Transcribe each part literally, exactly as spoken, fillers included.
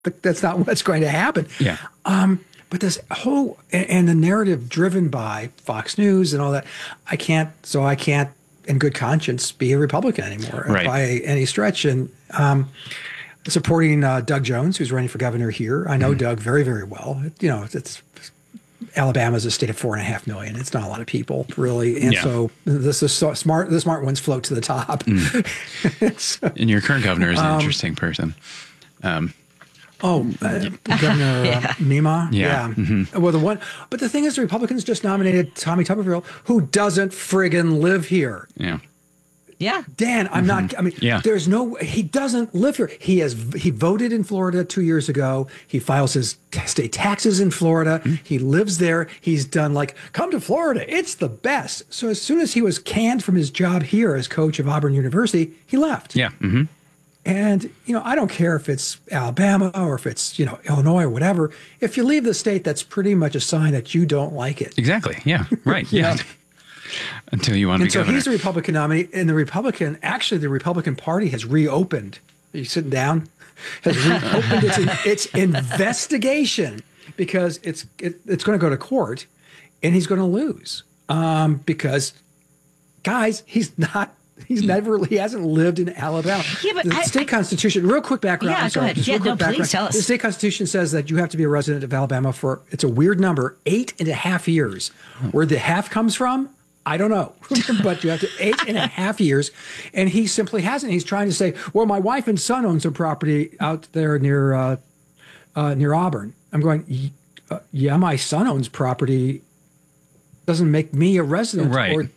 that's not what's going to happen. Yeah. Um, but this whole and, and the narrative driven by Fox News and all that, I can't. So I can't, in good conscience, be a Republican anymore right. by any stretch. And um, supporting uh, Doug Jones, who's running for governor here. I know mm. Doug very, very well. You know, it's Alabama's a state of four and a half million. It's not a lot of people, really. And yeah. so this is so smart. The smart ones float to the top. Mm. so, and your current governor is an um, interesting person. Um, Oh, uh, Governor yeah. uh, Nima. Yeah. yeah. Mm-hmm. Well, the one, but the thing is, the Republicans just nominated Tommy Tuberville, who doesn't friggin' live here. Yeah. Yeah. Dan, I'm mm-hmm. not, I mean, yeah. there's no, he doesn't live here. He has, he voted in Florida two years ago. He files his state taxes in Florida. Mm-hmm. He lives there. He's done like, come to Florida. It's the best. So as soon as he was canned from his job here as coach of Auburn University, he left. Yeah. Mm-hmm. And, you know, I don't care if it's Alabama or if it's, you know, Illinois or whatever. If you leave the state, that's pretty much a sign that you don't like it. Exactly. Yeah. Right. yeah. yeah. Until you want to and be so governor. He's a Republican nominee. And the Republican, actually, the Republican Party has reopened. Are you sitting down? Has reopened its, its investigation because it's it, it's going to go to court and he's going to lose. Um, because, guys, he's not. He's never, he hasn't lived in Alabama. Yeah, but the I, state I, constitution, real quick background. Yeah, I'm sorry, go ahead. Yeah, no, background. please tell us. The state constitution says that you have to be a resident of Alabama for, it's a weird number, eight and a half years. Where the half comes from, I don't know. But you have to, eight and a half years. And he simply hasn't. He's trying to say, well, my wife and son owns a property out there near, uh, uh, near Auburn. I'm going, uh, yeah, my son owns property. Doesn't make me a resident. Right. Or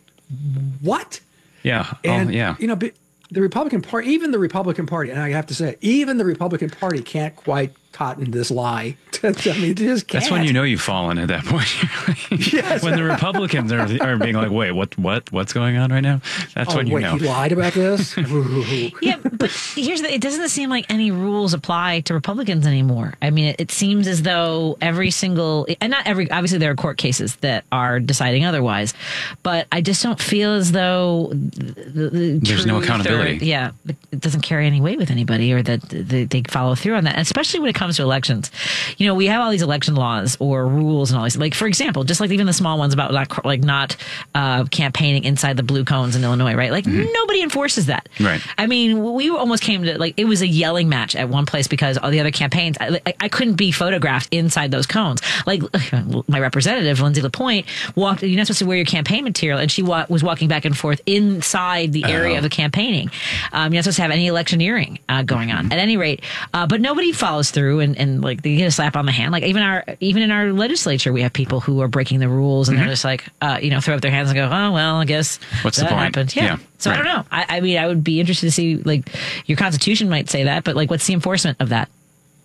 what? Yeah. And, oh, yeah. you know, the Republican Party, even the Republican Party, and I have to say, even the Republican Party can't quite cotton this lie. I mean, it just can't. That's when you know you've fallen at that point. Yes. When the Republicans are, are being like, wait, what, what, what's going on right now? That's oh, when you wait, know. He lied about this? Yeah, but here's the, it doesn't seem like any rules apply to Republicans anymore. I mean, it, it seems as though every single, and not every, obviously there are court cases that are deciding otherwise, but I just don't feel as though the, the there's no accountability. Or, yeah, it doesn't carry any weight with anybody, or that they, they follow through on that, especially when it comes to elections. You know, we have all these election laws or rules and all these, like, for example, just like even the small ones about not, like not uh, campaigning inside the blue cones in Illinois, right? Like mm-hmm. nobody enforces that. Right. I mean, we almost came to, like, it was a yelling match at one place because all the other campaigns, I, I couldn't be photographed inside those cones. Like my representative, Lindsay LaPointe, walked, you're not supposed to wear your campaign material, and she wa- was walking back and forth inside the area oh. of the campaigning. Um, you're not supposed to have any electioneering uh, going on. At any rate, uh, but nobody follows through, and, and like they get a slap on the hand. Like even our even in our legislature, we have people who are breaking the rules, and mm-hmm. they're just like, uh, you know, throw up their hands and go, oh well, I guess what's that the point? Happened. Yeah. yeah. So right. I don't know. I, I mean, I would be interested to see, like, your Constitution might say that, but like, what's the enforcement of that?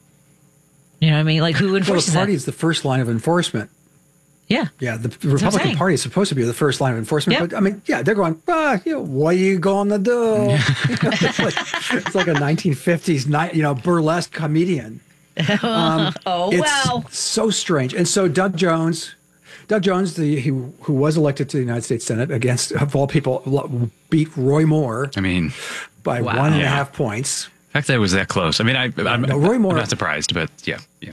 You know what I mean? Like, who enforces well, the party that? is the first line of enforcement. Yeah. Yeah, the Republican Party is supposed to be the first line of enforcement. Yep. But, I mean, yeah, they're going, ah, you know, what are you going to do? You know, it's, like, it's like a nineteen fifties, you know, burlesque comedian. Um, oh, it's wow. so strange. And so Doug Jones, Doug Jones, the, who, who was elected to the United States Senate against, of all people, beat Roy Moore. I mean, by wow. one and yeah. a half points. The fact that it was that close. I mean, I, I'm, no, Roy Moore, I'm not surprised, but yeah, yeah.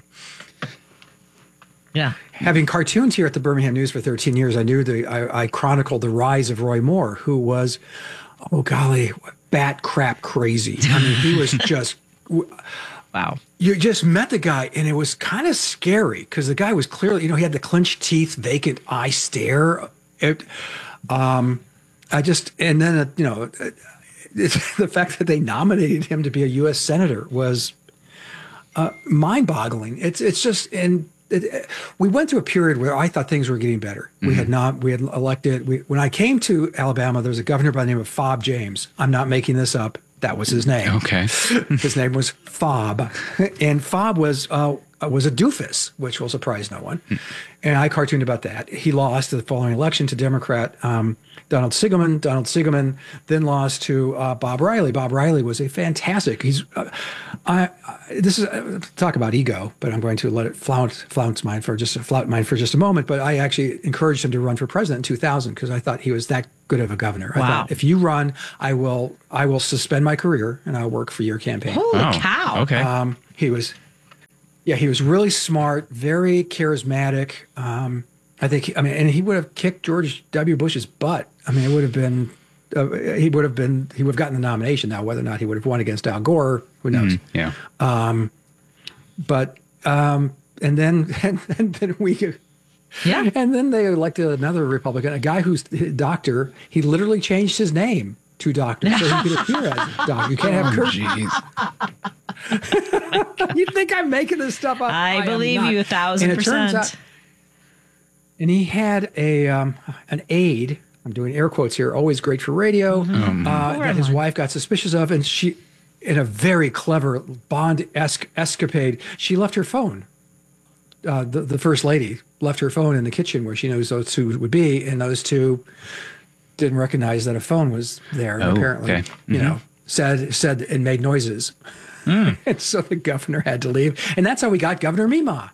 Yeah. Having cartoons here at the Birmingham News for thirteen years, I knew the I, I chronicled the rise of Roy Moore, who was, oh golly, bat crap crazy. I mean, he was just wow. You just met the guy, and it was kind of scary because the guy was clearly, you know, he had the clenched teeth, vacant eye stare. It, um, I just, and then, uh, you know, it's, the fact that they nominated him to be a U S senator was uh, mind-boggling. It's it's just, and it, we went through a period where I thought things were getting better. Mm-hmm. We had not, we had elected, we, when I came to Alabama, there was a governor by the name of Fob James. I'm not making this up. That was his name. Okay. His name was Fob. And Fob was uh, was a doofus, which will surprise no one. And I cartooned about that. He lost the following election to Democrat um, Donald Sigelman. Donald Sigelman then lost to uh, Bob Riley. Bob Riley was a fantastic. He's uh, I, I this is uh, talk about ego, but I'm going to let it flounce flounce mine for just flout mine for just a moment. But I actually encouraged him to run for president in two thousand because I thought he was that good of a governor. Wow. I thought, if you run, I will I will suspend my career and I'll work for your campaign. Holy oh, cow. Okay. Um, he was Yeah, he was really smart, very charismatic. Um, I think, I mean, and he would have kicked George W. Bush's butt. I mean, it would have been, uh, he would have been, he would have gotten the nomination. Now, whether or not he would have won against Al Gore, who knows? Mm, yeah. Um, but, um, and then, and, and then we, Yeah. and then they elected another Republican, a guy who's a doctor. He literally changed his name to doctor so he could appear as a doctor. You can't have Kurt. Jeez. You think I'm making this stuff up? I, am believe not. you a thousand And it turns percent. out- And he had a um, an aide. I'm doing air quotes here. Always great for radio. Mm-hmm. Uh, Where that am his I? wife got suspicious of, and she, in a very clever Bond-esque escapade, she left her phone. Uh, the the first lady left her phone in the kitchen where she knows those two would be, and those two didn't recognize that a phone was there. Oh, apparently, okay. you Mhm. know, said said and made noises, and so the governor had to leave, and that's how we got Governor Mima,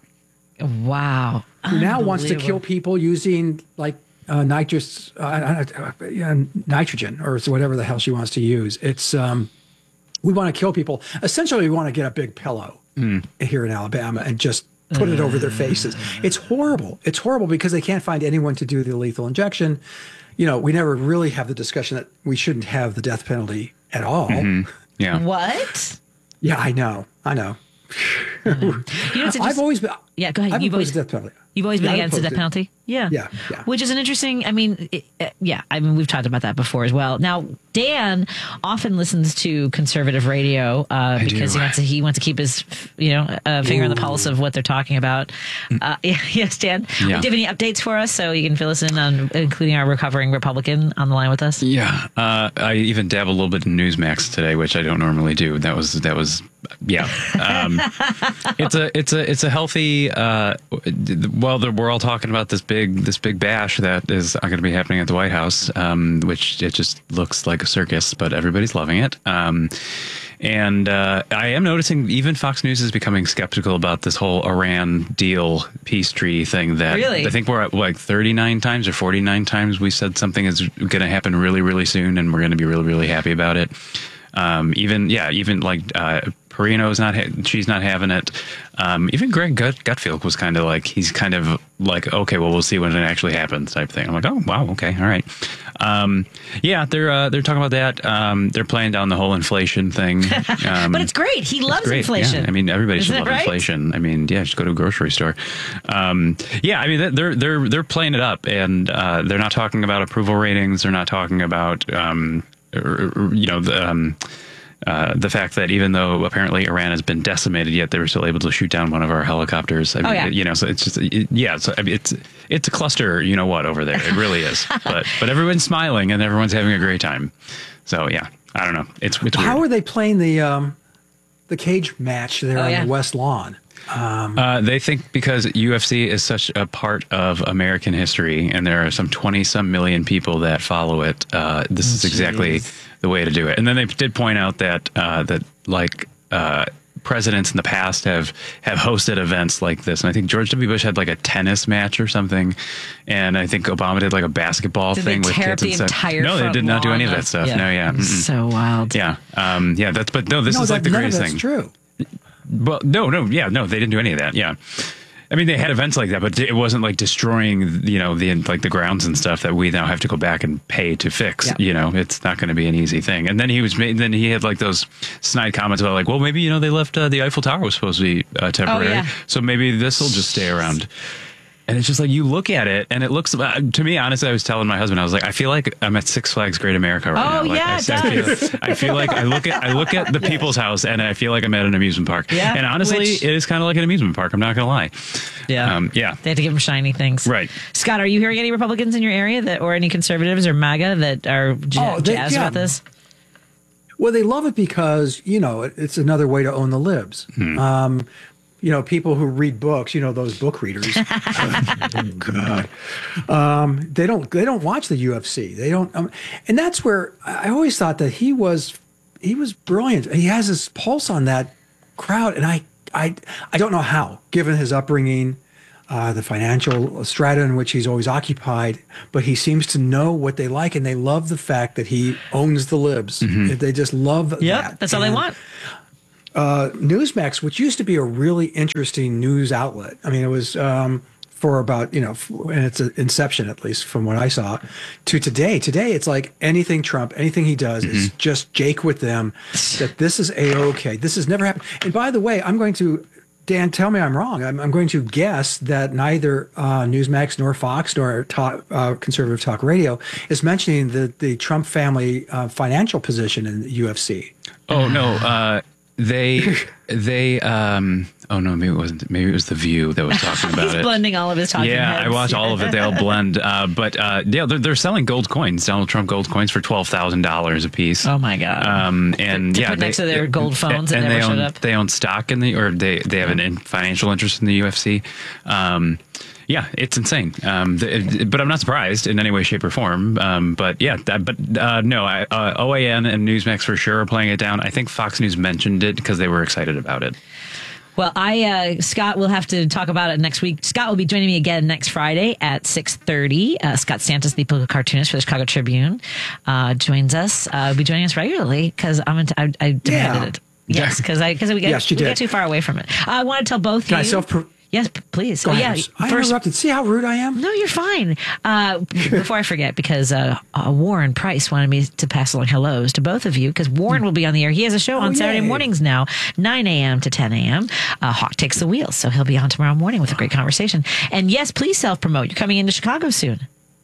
Wow. who now wants to Unbelievable. kill people using like uh, nitrous, uh, uh, uh, yeah, nitrogen, or whatever the hell she wants to use. It's um, we want to kill people. Essentially, we want to get a big pillow here in Alabama and just put it over their faces. It's horrible. It's horrible because they can't find anyone to do the lethal injection. You know, we never really have the discussion that we shouldn't have the death penalty at all. Yeah. What? Yeah, I know. I know. You know, it's I've interest- always been. Yeah, go ahead. I've You've opposed always- the death penalty. You've always been Yeah, I've against the opposed death it. penalty? Yeah. Yeah, yeah. Which is an interesting, I mean, it, uh, yeah, I mean, we've talked about that before as well. Now, Dan often listens to conservative radio uh, because do. he wants to, he wants to keep his, you know, uh, finger on the pulse of what they're talking about. Uh, yes, Dan. Yeah. Do you have any updates for us so you can fill us in on, including our recovering Republican on the line with us? Yeah, uh, I even dab a little bit in Newsmax today, which I don't normally do. That was that was, yeah. Um, it's a it's a it's a healthy. Uh, well, we're all talking about this big this big bash that is going to be happening at the White House, um, which it just looks like a circus, but everybody's loving it. Um, And uh, I am noticing even Fox News is becoming skeptical about this whole Iran deal peace treaty thing. That Really? I think we're at like thirty-nine times or forty-nine times we said something is going to happen really, really soon, and we're going to be really, really happy about it. Um, even yeah, even like uh, Perino's not ha- she's not having it. Um, even Greg Gut- Gutfield was kind of like he's kind of like okay, well we'll see when it actually happens type thing. I'm like oh wow okay all right. Um, yeah, they're uh, they're talking about that. Um, they're playing down the whole inflation thing. Um, But it's great. He loves great. inflation. Yeah. I mean, everybody Isn't should it love right? inflation. I mean, yeah, just go to a grocery store. Um, yeah, I mean, they're they're they're playing it up, and uh, they're not talking about approval ratings. They're not talking about um, or, or, you know the. Um, Uh, the fact that even though apparently Iran has been decimated, yet they were still able to shoot down one of our helicopters. I mean, Oh, yeah. you know, so it's just, it, yeah, so I mean, it's it's a cluster, you know what, over there. It really is. But but everyone's smiling and everyone's having a great time. So yeah, I don't know. It's it's How weird. are they playing the um, the cage match there Oh, on yeah. the West Lawn? Uh, they think because U F C is such a part of American history, and there are some twenty some million people that follow it. Uh, this is exactly the way to do it. And then they did point out that uh, that like uh, presidents in the past have have hosted events like this, and I think George W. Bush had like a tennis match or something, and I think Obama did like a basketball Did thing they with tear kids up and the stuff. entire No, they front did not do lawn any of of- that stuff. yeah. No, yeah, Mm-mm. So wild. yeah, um, yeah. That's but no, this No, is like that, the none of greatest that's thing. true. Well, no, no, yeah, no, they didn't do any of that. Yeah, I mean, they had events like that, but it wasn't like destroying, you know, the like the grounds and stuff that we now have to go back and pay to fix. Yeah. You know, it's not going to be an easy thing. And then he was, then he had like those snide comments about like, well, maybe you know they left uh, the Eiffel Tower was supposed to be uh, temporary, yeah. so maybe this will just stay around. And it's just like you look at it, and it looks uh, to me. Honestly, I was telling my husband, I was like, I feel like I'm at Six Flags Great America right Oh, now. Like, yeah, I, it I does. feel, I feel like I look at I look at the People's House, and I feel like I'm at an amusement park. Yeah, and honestly, which- it is kind of like an amusement park. I'm not gonna lie. Yeah. Um, yeah. They have to give them shiny things. Right. Scott, are you hearing any Republicans in your area that, or any conservatives or MAGA that are ja- Oh, they- jazzed yeah. about this? Well, they love it because, you know, it, it's another way to own the libs. Um, you know, people who read books, you know, those book readers. Oh, God. Um, they don't they don't watch the U F C. They don't um, and that's where I always thought that he was he was brilliant. He has his pulse on that crowd, and I I I don't know how, given his upbringing, uh, the financial strata in which he's always occupied, but he seems to know what they like, and they love the fact that he owns the libs. They just love Yep. that. That's all they And- want. uh, Newsmax, which used to be a really interesting news outlet. I mean, it was um, for about, you know, and its inception, at least from what I saw, to today. Today, it's like anything Trump, anything he does mm-hmm. is just Jake with them, that this is A-OK. This has never happened. And by the way, I'm going to, Dan, tell me I'm wrong. I'm, I'm going to guess that neither uh, Newsmax nor Fox nor talk, uh, conservative talk radio is mentioning the, the Trump family uh, financial position in the U F C. Oh, no. Uh, they, they, um, oh, no, maybe it wasn't. Maybe it was The View that was talking about He's it. He's blending all of his talking Yeah, heads. I watch all of it. They all blend. Uh, but uh, yeah, they're, they're selling gold coins, Donald Trump gold coins for twelve thousand dollars a piece. Oh, my God. Um, and to yeah, put they, next to their gold phones that and never they showed own, up. They own stock in the, or they, they have an in financial interest in the U F C. Um, Yeah, it's insane. Um, the, but I'm not surprised in any way, shape, or form. Um, but yeah, that, but uh, no, I, uh, O A N and Newsmax for sure are playing it down. I think Fox News mentioned it because they were excited about it. Well, I uh, Scott will have to talk about it next week. Scott will be joining me again next Friday at six thirty. Uh, Scott Stantis, the political cartoonist for the Chicago Tribune, uh, joins us. Uh, will be joining us regularly because I'm into, I, I demanded Yeah. it. Yes, because I because we got Yes, you we did. got too far away from it. Uh, I want to tell both Can of I you. self- Yes, p- please. Go oh, ahead. yeah. I First, interrupted. See how rude I am? no, you're fine. Uh, before I forget, because uh, uh, Warren Price wanted me to pass along hellos to both of you, because Warren will be on the air. He has a show on Oh, Saturday yay. mornings now, nine a.m. to ten a.m. Uh, Hawk takes the wheel, so he'll be on tomorrow morning with a great conversation. And yes, please self-promote. You're coming into Chicago soon.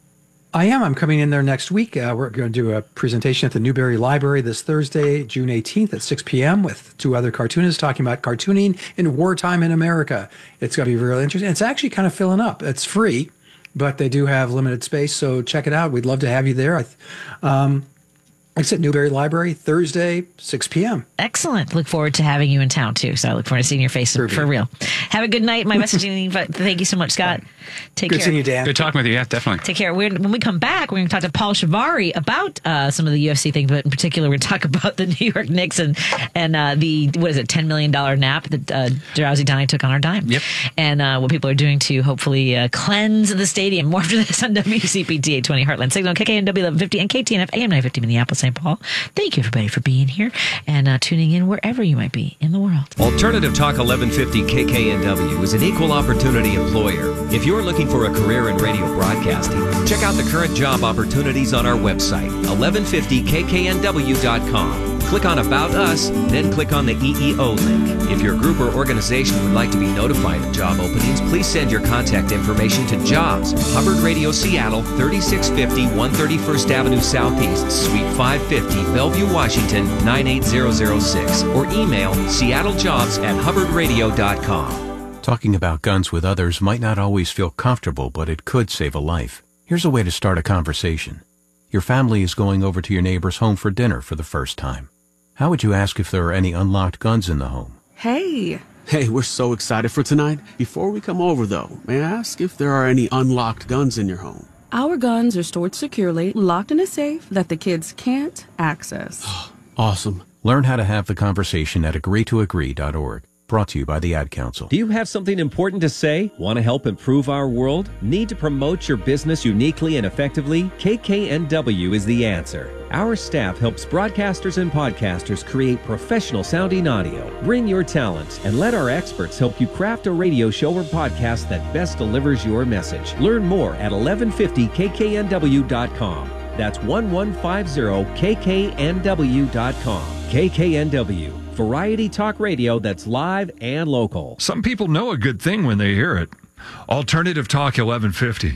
I am. I'm coming in there next week. Uh, we're going to do a presentation at the Newberry Library this Thursday, June eighteenth at six p.m. with two other cartoonists talking about cartooning in wartime in America. It's going to be really interesting. It's actually kind of filling up. It's free, but they do have limited space, so check it out. We'd love to have you there. I, um, like I said, Newberry Library, Thursday, six p.m. Excellent. Look forward to having you in town, too. So I look forward to seeing your face for, for real. Have a good night. My messaging. Thank you so much, Scott. Take Good care. seeing you, Dan. Good talking with you. Yeah, definitely. Take care. We're, when we come back, we're going to talk to Paul Shivari about uh, some of the U F C things, but in particular, we're going to talk about the New York Knicks and and uh, the, what is it, ten million dollars nap that uh, Drowsy Donnie took on our dime. Yep. And uh, what people are doing to hopefully uh, cleanse the stadium. More after this on W C P T eight twenty Heartland Signal, K K N W eleven fifty, and K T N F A M nine fifty Minneapolis, Saint Paul. Thank you, everybody, for being here and uh, tuning in wherever you might be in the world. Alternative Talk eleven fifty K K N W is an equal opportunity employer. If you're looking for a career in radio broadcasting, check out the current job opportunities on our website, eleven fifty K K N W dot com. Click on About Us, then click on the E E O link. If your group or organization would like to be notified of job openings, please send your contact information to Jobs, Hubbard Radio Seattle, thirty-six fifty one thirty-first Avenue Southeast, Suite five fifty, Bellevue, Washington, nine eight zero zero six, or email seattlejobs at hubbard radio dot com. Talking about guns with others might not always feel comfortable, but it could save a life. Here's a way to start a conversation. Your family is going over to your neighbor's home for dinner for the first time. How would you ask if there are any unlocked guns in the home? Hey. Hey, we're so excited for tonight. Before we come over, though, may I ask if there are any unlocked guns in your home? Our guns are stored securely, locked in a safe that the kids can't access. Awesome. Learn how to have the conversation at agree to agree dot org. Brought to you by the Ad Council. Do you have something important to say? Want to help improve our world? Need to promote your business uniquely and effectively? K K N W is the answer. Our staff helps broadcasters and podcasters create professional sounding audio. Bring your talent and let our experts help you craft a radio show or podcast that best delivers your message. Learn more at eleven fifty K K N W dot com. That's eleven fifty K K N W dot com. K K N W. Variety talk radio that's live and local. Some people know a good thing when they hear it. Alternative Talk eleven fifty.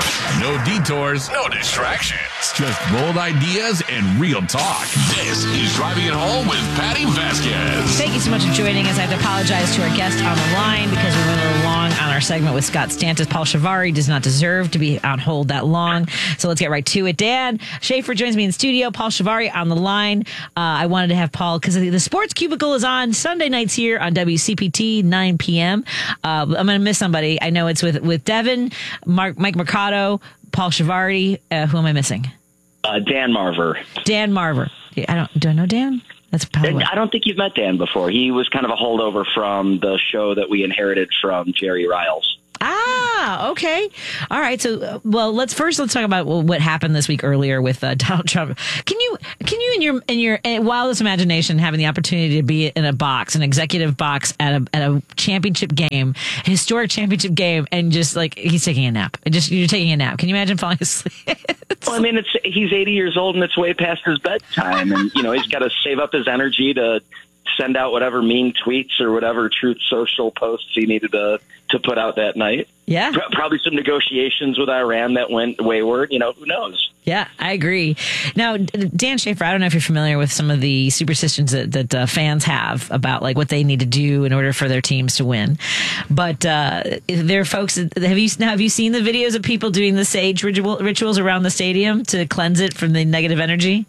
No detours, no distractions. Just bold ideas and real talk. This is Driving It Home with Patty Vasquez. Thank you so much for joining us. I have to apologize to our guest on the line because we went a little long on our segment with Scott Stantis. Paul Shivari does not deserve to be on hold that long. So let's get right to it. Dan Schaefer joins me in studio. Paul Shivari on the line. Uh, I wanted to have Paul because the Sports Cubicle is on Sunday nights here on W C P T, nine p.m. Uh, I'm going to miss somebody. I know it's with, with Devin, Mark, Mike Mercado, Paul Shivari. Uh, who am I missing? Uh, Dan Marver. Dan Marver. I don't. Do I know Dan? That's probably. I don't think you've met Dan before. He was kind of a holdover from the show that we inherited from Jerry Riles. Ah, okay. All right. So, uh, well, let's first let's talk about well, what happened this week earlier with uh, Donald Trump. Can you can you in your in your wildest imagination having the opportunity to be in a box, an executive box at a at a championship game, a historic championship game, and just like he's taking a nap. Just you're taking a nap. Can you imagine falling asleep? Well, I mean, it's he's eighty years old and it's way past his bedtime, and you know he's got to save up his energy to send out whatever mean tweets or whatever Truth Social posts he needed to to put out that night. Yeah. Probably some negotiations with Iran that went wayward. You know, who knows? Yeah, I agree. Now, Dan Schaefer, I don't know if you're familiar with some of the superstitions that, that uh, fans have about like what they need to do in order for their teams to win. But uh, there are folks, have you now have you seen the videos of people doing the sage ritual, rituals around the stadium to cleanse it from the negative energy?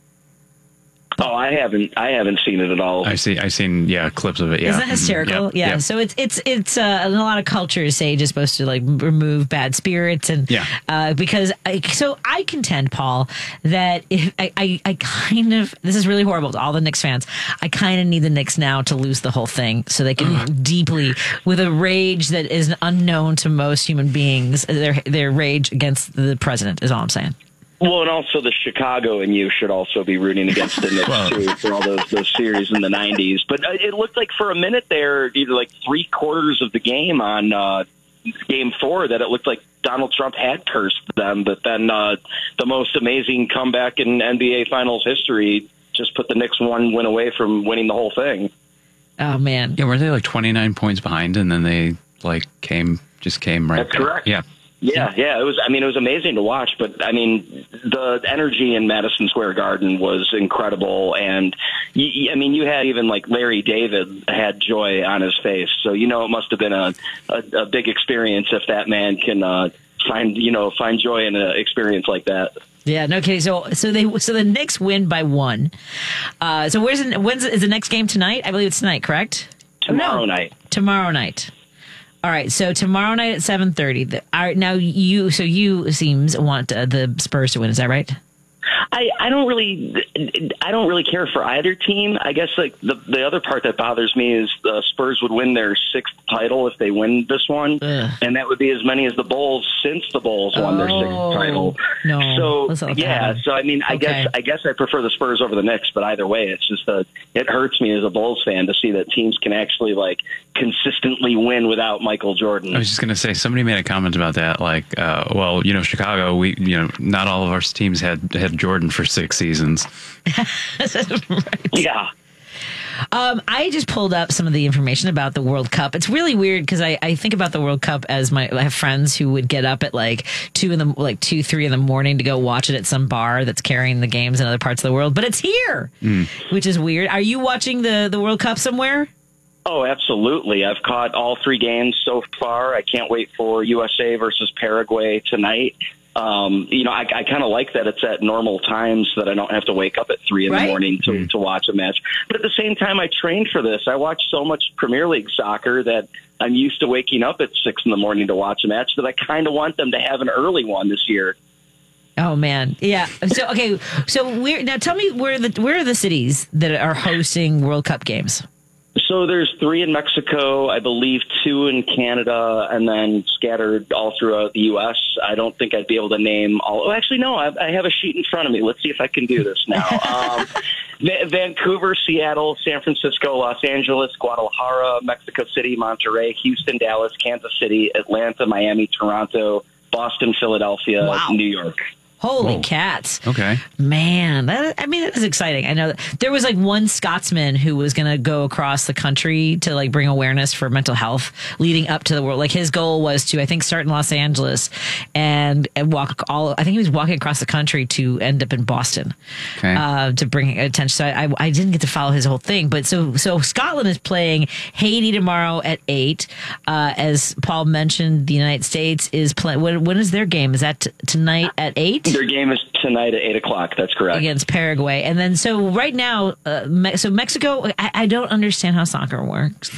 Oh, I haven't. I haven't seen it at all. I see. I've seen yeah clips of it. Yeah, isn't that hysterical? Yep. Yeah. Yep. So it's it's it's uh, in a lot of cultures, sage is supposed to like remove bad spirits, and yeah. Uh, because I, so I contend, Paul, that if I, I I kind of this is really horrible to all the Knicks fans. I kind of need the Knicks now to lose the whole thing so they can deeply, with a rage that is unknown to most human beings, their their rage against the president is all I'm saying. Well, and also the Chicago and you should also be rooting against the Knicks, well, too, for all those those series in the nineties. But it looked like for a minute there, either like three quarters of the game on uh, game four, that it looked like Donald Trump had cursed them. But then uh, the most amazing comeback in N B A Finals history just put the Knicks one win away from winning the whole thing. Oh, man. Yeah, were they like twenty-nine points behind and then they like came, just came right That's back? correct. Yeah. Yeah, yeah, it was. I mean, it was amazing to watch. But I mean, the energy in Madison Square Garden was incredible, and you, I mean, you had even like Larry David had joy on his face. So you know, it must have been a a, a big experience if that man can uh, find you know find joy in an experience like that. Yeah, no kidding. So, so they, so the Knicks win by one. Uh, so where's the, when's is the next game tonight? I believe it's tonight, correct? Tomorrow no. night. Tomorrow night. All right, so tomorrow night at seven thirty. All right, now you, so you seems want uh, the Spurs to win. Is that right? I, I don't really I don't really care for either team. I guess like the the other part that bothers me is the Spurs would win their sixth title if they win this one, Ugh. and that would be as many as the Bulls since the Bulls won oh, their sixth title. No, so yeah, so I mean, I okay. guess I guess I prefer the Spurs over the Knicks, but either way, it's just a it hurts me as a Bulls fan to see that teams can actually like consistently win without Michael Jordan. I was just gonna say somebody made a comment about that, like, uh, well, you know, Chicago, we you know, not all of our teams had had Jordan for six seasons. Right. Yeah. Um, I just pulled up some of the information about the World Cup. It's really weird because I, I think about the World Cup as my I have friends who would get up at like two in the like two three in the morning to go watch it at some bar that's carrying the games in other parts of the world. But it's here, mm. which is weird. Are you watching the the World Cup somewhere? Oh, absolutely. I've caught all three games so far. I can't wait for U S A versus Paraguay tonight. Um, you know, I, I kind of like that it's at normal times so that I don't have to wake up at three in right? the morning to, mm. to watch a match. But at the same time, I trained for this. I watch so much Premier League soccer that I'm used to waking up at six in the morning to watch a match that I kind of want them to have an early one this year. Oh man, yeah. So okay, so where now? Tell me where the where are the cities that are hosting World Cup games? So there's three in Mexico, I believe two in Canada, and then scattered all throughout the U S. I don't think I'd be able to name all. Oh, actually, no, I, I have a sheet in front of me. Let's see if I can do this now. um, Va- Vancouver, Seattle, San Francisco, Los Angeles, Guadalajara, Mexico City, Monterrey, Houston, Dallas, Kansas City, Atlanta, Miami, Toronto, Boston, Philadelphia, wow. New York. Holy Whoa. cats. Okay. Man, that, I mean, that is exciting. I know that there was like one Scotsman who was going to go across the country to like bring awareness for mental health leading up to the world. Like his goal was to, I think, start in Los Angeles and, and walk all, I think he was walking across the country to end up in Boston okay. uh, to bring attention. So I, I, I didn't get to follow his whole thing, but so, so Scotland is playing Haiti tomorrow at eight. Uh, as Paul mentioned, the United States is playing, when, when is their game? Is that t- tonight at eight? Their game is tonight at eight o'clock. That's correct. Against Paraguay. And then, so right now, uh, Me- so Mexico, I-, I don't understand how soccer works.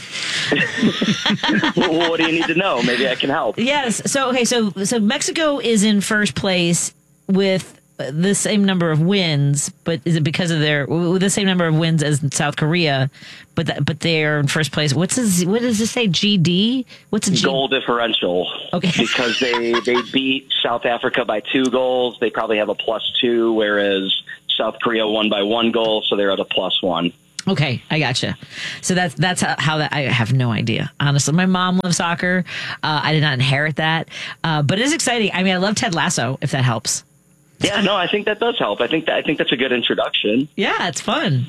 Well, what do you need to know? Maybe I can help. Yes. So, okay. So, so Mexico is in first place with the same number of wins, but is it because of their with the same number of wins as South Korea? But that, but they're in first place. What's this, what does this say? G D? What's a G- goal differential? Okay, because they they beat South Africa by two goals. They probably have a plus two, whereas South Korea won by one goal, so they're at a plus one. Okay, I gotcha. So that's that's how, how that. I have no idea, honestly. My mom loves soccer. Uh, I did not inherit that, uh, but it is exciting. I mean, I love Ted Lasso. If that helps. Yeah, no, I think that does help. I think that I think that's a good introduction. Yeah, it's fun.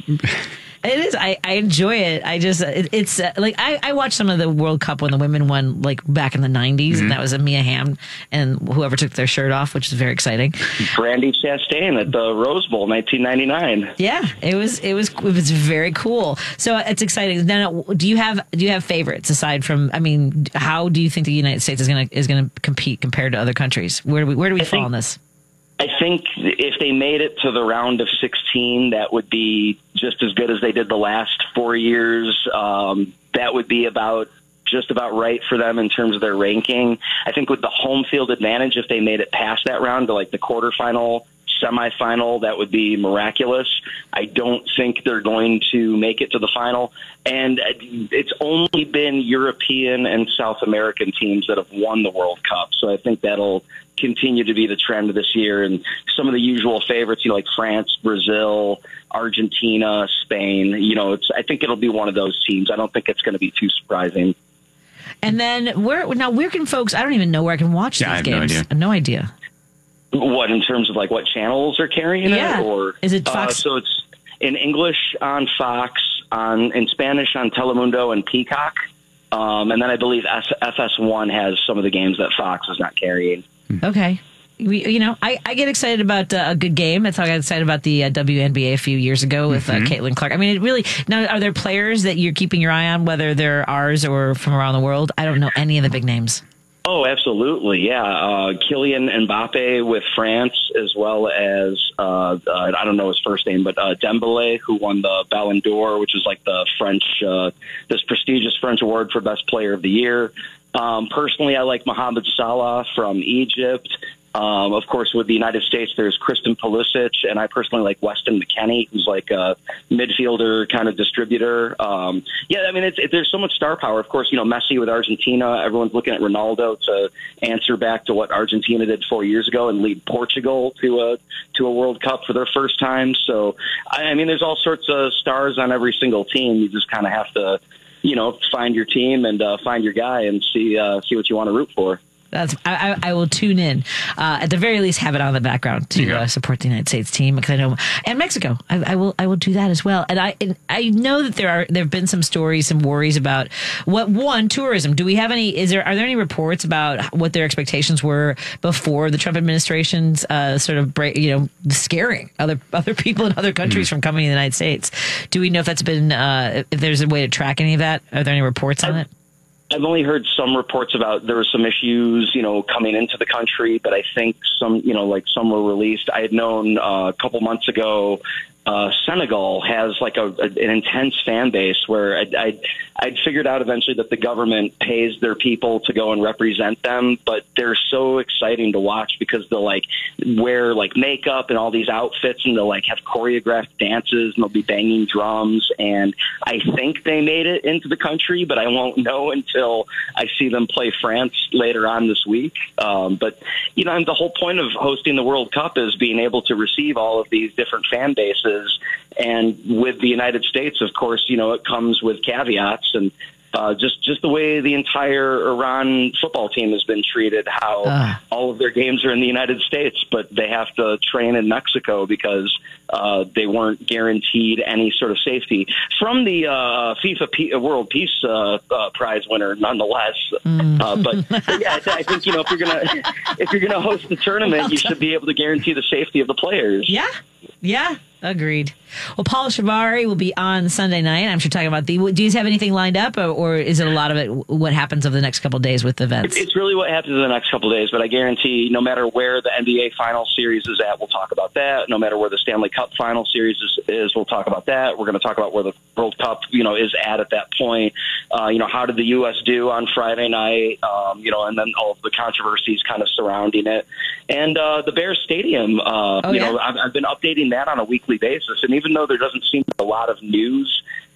It is. I, I enjoy it. I just, it, it's uh, like, I, I watched some of the World Cup when the women won, like back in the nineties, mm-hmm. and that was a Mia Hamm and whoever took their shirt off, which is very exciting. Brandy Chastain at the Rose Bowl, nineteen ninety-nine. Yeah, it was, it was, it was very cool. So it's exciting. Now, do you have, do you have favorites aside from, I mean, how do you think the United States is going to, is going to compete compared to other countries? Where do we, where do we I fall think- on this? I think if they made it to the round of sixteen, that would be just as good as they did the last four years. Um, that would be about just about right for them in terms of their ranking. I think with the home field advantage, if they made it past that round to like the quarterfinal, semifinal, that would be miraculous. I don't think they're going to make it to the final. And it's only been European and South American teams that have won the World Cup. So I think that'll continue to be the trend this year. And some of the usual favorites, you know, like France, Brazil, Argentina, Spain, you know, it's, I think it'll be one of those teams. I don't think it's going to be too surprising. And then where, now where can folks, I don't even know where I can watch yeah, these I have games. No idea. I have no idea. What, in terms of like what channels are carrying yeah. it? Or is it Fox? Uh, so it's in English on Fox, on in Spanish on Telemundo and Peacock. Um, and then I believe F S one has some of the games that Fox is not carrying. Okay. We, you know, I, I get excited about uh, a good game. That's how I got excited about the uh, W N B A a few years ago with mm-hmm. uh, Caitlin Clark. I mean, it really, now, are there players that you're keeping your eye on, whether they're ours or from around the world? I don't know any of the big names. Oh, absolutely. Yeah. Uh, Kylian Mbappe with France, as well as, uh, uh, I don't know his first name, but uh, Dembele, who won the Ballon d'Or, which is like the French, uh, this prestigious French award for best player of the year. Um, personally, I like Mohamed Salah from Egypt. Um, of course, with the United States, there's Kristen Pulisic, and I personally like Weston McKennie, who's like a midfielder kind of distributor. Um, yeah, I mean, it's, it, there's so much star power. Of course, you know, Messi with Argentina. Everyone's looking at Ronaldo to answer back to what Argentina did four years ago and lead Portugal to a to a World Cup for their first time. So, I, I mean, there's all sorts of stars on every single team. You just kind of have to, you know, find your team and uh, find your guy and see uh, see what you want to root for. That's, I, I will tune in. Uh, at the very least, have it on the background to yeah. uh, support the United States team because I know, and Mexico. I, I will. I will do that as well. And I, and I know that there are there have been some stories, some worries about what one tourism. Do we have any? Is there are there any reports about what their expectations were before the Trump administration's uh, sort of break, you know, scaring other other people in other countries mm-hmm. from coming to the United States? Do we know if that's been uh, if there's a way to track any of that? Are there any reports on it? I've only heard some reports about there were some issues, you know, coming into the country, but I think some, you know, like some were released. I had known uh, a couple months ago, uh, Senegal has like a, a, an intense fan base where I'd, I'd, I'd figured out eventually that the government pays their people to go and represent them, but they're so exciting to watch because they'll like wear like makeup and all these outfits and they'll like have choreographed dances and they'll be banging drums. And I think they made it into the country, but I won't know until I see them play France later on this week. Um, but, you know, the whole point of hosting the World Cup is being able to receive all of these different fan bases. And with the United States, of course, you know, it comes with caveats and uh, just just the way the entire Iran football team has been treated, how uh. all of their games are in the United States, but they have to train in Mexico because uh, they weren't guaranteed any sort of safety from the uh, FIFA P- World Peace uh, uh, Prize winner, nonetheless. Mm. Uh, but, but yeah, I, th- I think you know if you're gonna if you're gonna host the tournament, you should be able to guarantee the safety of the players. Yeah, yeah. Agreed. Well, Paul Shavari will be on Sunday night. I'm sure talking about the. Do you have anything lined up, or, or is it a lot of it? What happens over the next couple of days with events? It's really what happens in the next couple of days. But I guarantee, no matter where the N B A Final Series is at, we'll talk about that. No matter where the Stanley Cup Final Series is, is we'll talk about that. We're going to talk about where the World Cup, you know, is at at that point. Uh, you know, how did the U S do on Friday night? Um, you know, and then all of the controversies kind of surrounding it, and uh, the Bears Stadium. Uh, oh, you yeah? know, I've, I've been updating that on a weekly basis, and even though there doesn't seem a lot of news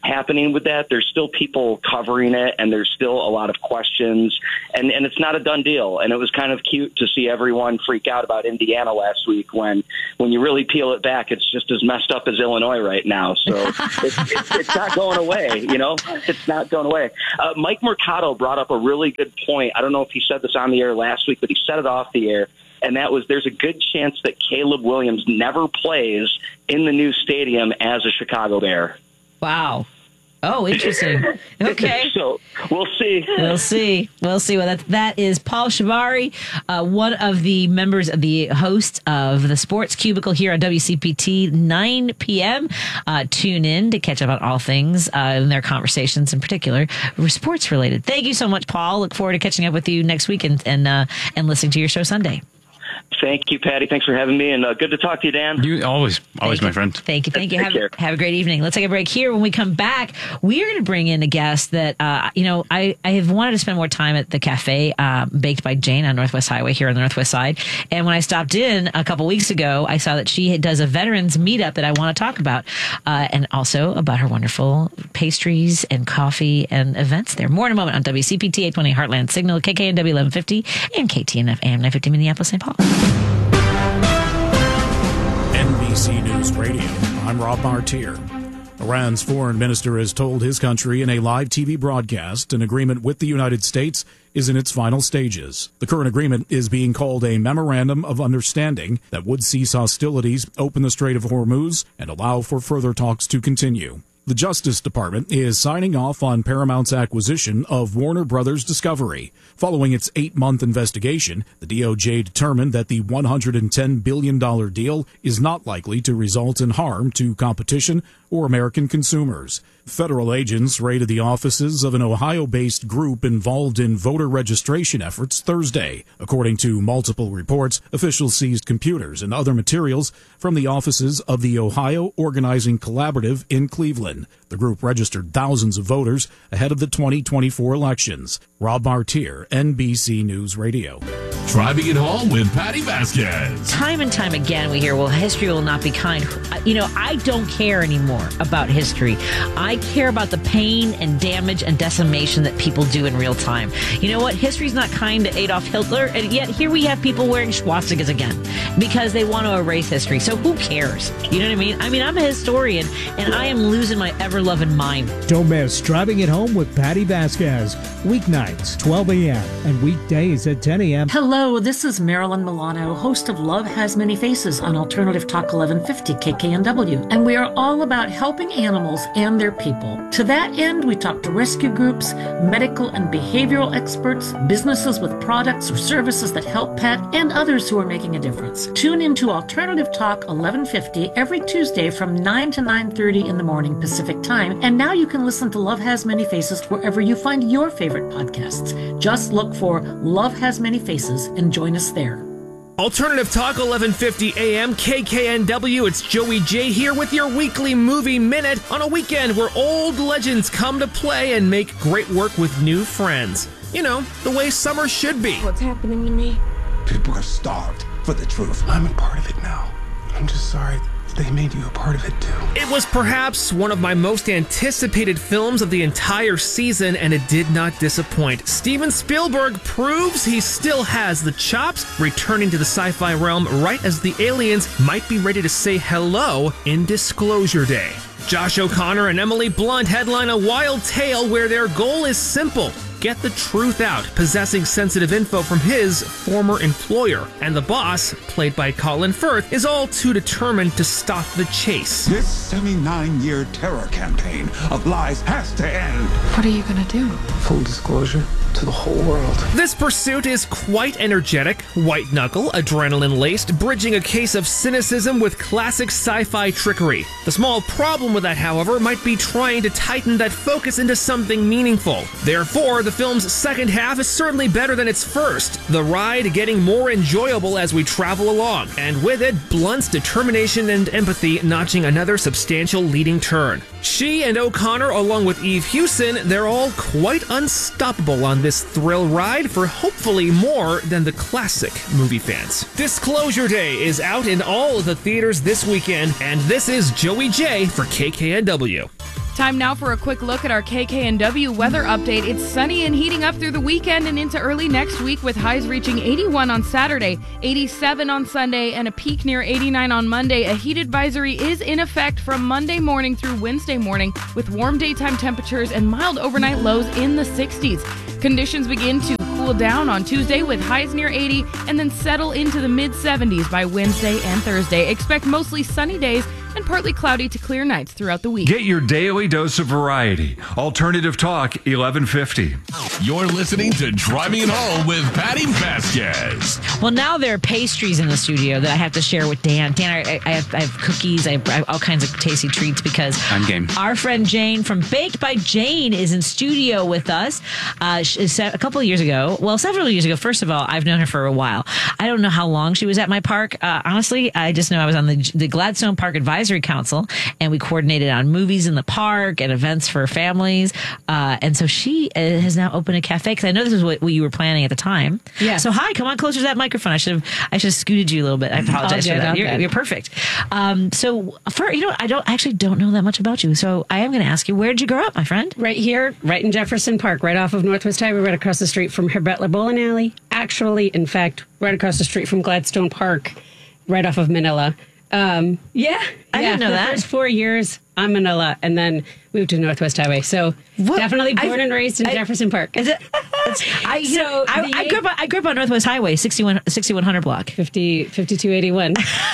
happening with that. There's still people covering it, and there's still a lot of questions, and, and it's not a done deal. And it was kind of cute to see everyone freak out about Indiana last week when, when you really peel it back, it's just as messed up as Illinois right now. So it's, it's, it's not going away, you know? It's not going away. Uh, Mike Mercado brought up a really good point. I don't know if he said this on the air last week, but he said it off the air. And that was, there's a good chance that Caleb Williams never plays in the new stadium as a Chicago Bear. Wow. Oh, interesting. Okay. So we'll see. We'll see. We'll see. Well, that, that is Paul Shavari, uh, one of the members of the hosts of the Sports Cubicle here on W C P T, nine p.m. Uh, tune in to catch up on all things uh, in their conversations, in particular, sports related. Thank you so much, Paul. Look forward to catching up with you next week and and, uh, and listening to your show Sunday. Thank you, Patty. Thanks for having me, and uh, good to talk to you, Dan. You always, always my friend. Thank you. Thank you. Have, have a great evening. Let's take a break here. When we come back, we are going to bring in a guest that, uh, you know, I, I have wanted to spend more time at the cafe, uh, Baked by Jane on Northwest Highway here on the Northwest Side. And when I stopped in a couple weeks ago, I saw that she does a veterans meetup that I want to talk about, uh, and also about her wonderful pastries and coffee and events there. More in a moment on W C P T eight twenty Heartland Signal, K K N W eleven fifty, and K T N F A M nine fifty Minneapolis, Saint Paul. N B C News Radio, I'm Rob Martier. Iran's foreign minister has told his country in a live T V broadcast an agreement with the United States is in its final stages. The current agreement is being called a Memorandum of Understanding that would cease hostilities, open the Strait of Hormuz, and allow for further talks to continue. The Justice Department is signing off on Paramount's acquisition of Warner Brothers Discovery. Following its eight-month investigation, the D O J determined that the one hundred ten billion dollars deal is not likely to result in harm to competition or American consumers. Federal agents raided the offices of an Ohio-based group involved in voter registration efforts Thursday. According to multiple reports, officials seized computers and other materials from the offices of the Ohio Organizing Collaborative in Cleveland. The group registered thousands of voters ahead of the twenty twenty-four elections. Rob Martier, N B C News Radio. Driving it home with Patty Vasquez. Time and time again, we hear, well, history will not be kind. You know, I don't care anymore about history. I care about the pain and damage and decimation that people do in real time. You know what? History's not kind to Adolf Hitler, and yet here we have people wearing swastikas again because they want to erase history. So who cares? You know what I mean? I mean, I'm a historian, and I am losing my ever-loving mind. Don't miss Driving It Home with Patty Vasquez. Weeknights, twelve a.m. and weekdays at ten a.m. Hello, this is Marilyn Milano, host of Love Has Many Faces on Alternative Talk eleven fifty K K N W. And we are all about helping animals and their people. To that end, we talk to rescue groups, medical and behavioral experts, businesses with products or services that help pet, and others who are making a difference. Tune into Alternative Talk eleven fifty every Tuesday from nine to nine thirty in the morning Pacific Time. And now you can listen to Love Has Many Faces wherever you find your favorite podcasts. Just look for Love Has Many Faces and join us there. Alternative Talk eleven fifty A M K K N W. It's Joey J here with your weekly movie minute on a weekend where old legends come to play and make great work with new friends. You know, the way summer should be. What's happening to me? People are starved for the truth. I'm a part of it now. I'm just sorry they made you a part of it too. It was perhaps one of my most anticipated films of the entire season, and it did not disappoint. Steven Spielberg proves he still has the chops, returning to the sci-fi realm right as the aliens might be ready to say hello in Disclosure Day. Josh O'Connor and Emily Blunt headline a wild tale where their goal is simple: get the truth out, possessing sensitive info from his former employer. And the boss, played by Colin Firth, is all too determined to stop the chase. This seventy-nine-year terror campaign of lies has to end. What are you gonna do? Full disclosure to the whole world. This pursuit is quite energetic, white-knuckle, adrenaline-laced, bridging a case of cynicism with classic sci-fi trickery. The small problem with that, however, might be trying to tighten that focus into something meaningful. Therefore, the film's second half is certainly better than its first, the ride getting more enjoyable as we travel along, and with it, Blunt's determination and empathy notching another substantial leading turn. She and O'Connor, along with Eve Hewson, they're all quite unstoppable on this thrill ride for hopefully more than the classic movie fans. Disclosure Day is out in all of the theaters this weekend, and this is Joey J for K K N W. Time now for a quick look at our K K N W weather update. It's sunny and heating up through the weekend and into early next week with highs reaching eighty-one on Saturday, eighty-seven on Sunday, and a peak near eighty-nine on Monday. A heat advisory is in effect from Monday morning through Wednesday morning with warm daytime temperatures and mild overnight lows in the sixties. Conditions begin to cool down on Tuesday with highs near eighty and then settle into the mid seventies by Wednesday and Thursday. Expect mostly sunny days and partly cloudy to clear nights throughout the week. Get your daily dose of variety. Alternative Talk, eleven fifty. You're listening to Driving It Home with Patty Vasquez. Well, now there are pastries in the studio that I have to share with Dan. Dan, I, I, have, I have cookies, I have, I have all kinds of tasty treats because I'm game. Our friend Jane from Baked by Jane is in studio with us. Uh, she, a couple of years ago, well, several years ago, first of all, I've known her for a while. I don't know how long she was at my park. Uh, honestly, I just know I was on the, the Gladstone Park Advisory Council, and we coordinated on movies in the park and events for families. Uh, and so she uh, has now opened a cafe because I know this is what, what you were planning at the time. Yeah. So hi, come on closer to that microphone. I should have I should have scooted you a little bit. I apologize All for good, that. all You're, good. you're perfect. Um, so for you know, I don't I actually don't know that much about you. So I am going to ask you, where did you grow up, my friend? Right here, right in Jefferson Park, right off of Northwest Highway, right across the street from Herbert Bowling Alley. Actually, in fact, right across the street from Gladstone Park, right off of Manila. Um, yeah, I yeah, didn't know the that. first four years on Manila, and then moved to Northwest Highway. So What? definitely born I- and raised in I- Jefferson Park. Is it? I, you know, I, the- I grew up. I grew up on Northwest Highway, sixty-one sixty-one hundred block, fifty, fifty-two eighty-one.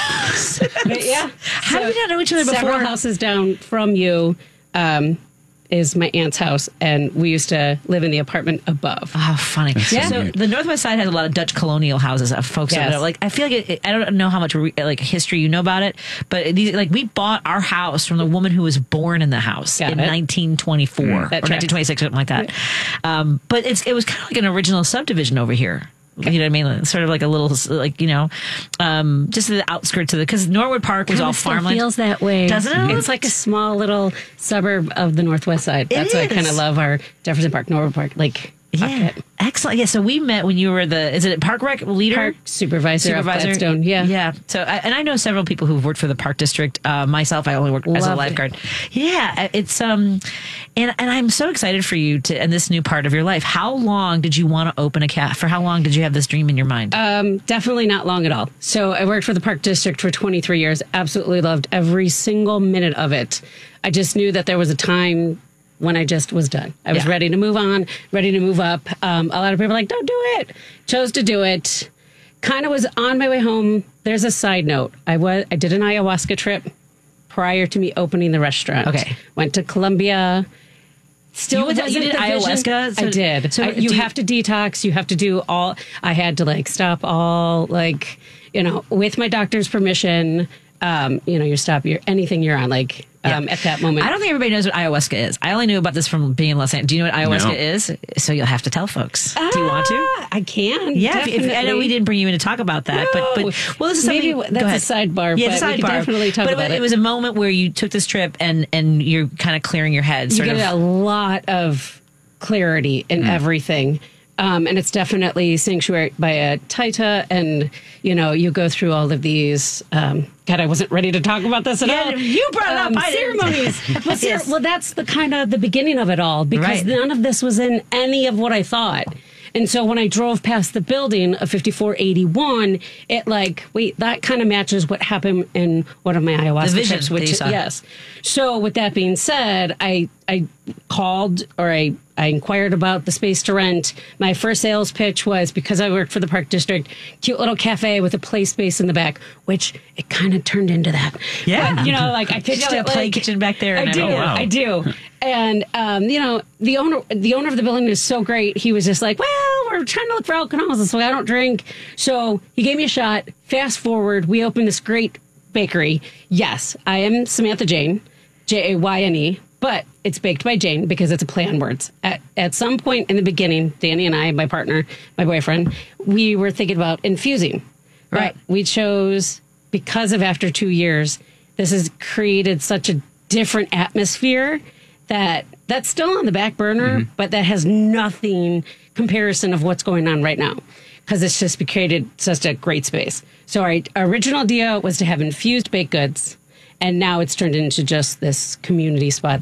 But yeah, how did we not know each other Several before? houses down from you um, is my aunt's house, and we used to live in the apartment above. Oh, funny. Yeah. So the Northwest Side has a lot of Dutch colonial houses of folks Yes. that are like, I feel like it, it- I don't know how much re, like history you know about it, but these, like we bought our house from the woman who was born in the house Got in it. nineteen twenty-four Mm, or that tracks. nineteen twenty-six, something like that. Um, but it's it was kind of like an original subdivision over here. You know what I mean? Like, sort of like a little, like, you know, um, just the outskirts of the, because Norwood Park was Kinda all still farmland. feels that way, Doesn't it? It's like a small little suburb of the Northwest Side. It That's why I is. kind of love our Jefferson Park, Norwood Park. Like, Yeah, pocket. excellent. Yeah, so we met when you were the is it Park Rec leader, Park supervisor, of Gladstone. Yeah, yeah. So, I- and I know several people who've worked for the Park District. Uh, myself, I only worked as a Loved it. lifeguard. Yeah, it's um, and and I'm so excited for you to and this new part of your life. How long did you want to open a cat? For how long did you have this dream in your mind? Um, definitely not long at all. So I worked for the Park District for twenty-three years. Absolutely loved every single minute of it. I just knew that there was a time when I just was done. I was Yeah. ready to move on, ready to move up. Um, a lot of people were like, don't do it. Chose to do it. Kind of was on my way home. There's a side note. I was I did an ayahuasca trip prior to me opening the restaurant. Okay. Went to Colombia. Still, You went to- you wasn't did the vision. ayahuasca? So- I did. so I- do you you- have to detox. You have to do all. I had to like stop all like you know with my doctor's permission. Um, you know, you stop your anything you're on like um, at that moment. I don't think everybody knows what ayahuasca is. I only knew about this from being in Los Angeles. Do you know what ayahuasca No. is? So you'll have to tell folks. Do you want to? Ah, I can. Yeah, if, if, I know definitely. we didn't bring you in to talk about that, but but No. well, this is Maybe something. that's go a ahead. sidebar, Yeah, but it's a we sidebar. could definitely talk but about it, it. was a moment where you took this trip and and you're kind of clearing your head. You Sort get of. a lot of clarity in everything. Um, and it's definitely sanctuary by a Taita, and you know you go through all of these. Um, God, I wasn't ready to talk about this at Yeah, all. you brought it up. Um, I didn't. ceremonies. well, cer- Yes. well, that's the kind of the beginning of it all because Right. none of this was in any of what I thought. And so when I drove past the building of fifty-four eighty-one, it like, wait, that kind of matches what happened in one of my ayahuasca The vision trips, that which you saw. yes. So with that being said, I I called or I I inquired about the space to rent. My first sales pitch was because I worked for the Park District, cute little cafe with a play space in the back, which it kind of turned into that. Yeah. But, you know, like I pitched You got a it play like, kitchen back there I and do, everything. Oh, wow. I do. And um, you know, the owner the owner of the building is so great. He was just like, well, we're trying to look for alcohols, so I don't drink. So he gave me a shot. Fast forward, we opened this great bakery. Yes, I am Samantha Jane, J A Y N E, but it's Baked by Jane because it's a play on words. At, at some point in the beginning, Danny and I, my partner, my boyfriend, we were thinking about infusing. But Right. we chose, because of after two years, this has created such a different atmosphere that that's still on the back burner, but that has nothing comparison of what's going on right now because it's just created such a great space. So our original idea was to have infused baked goods, and now it's turned into just this community spot that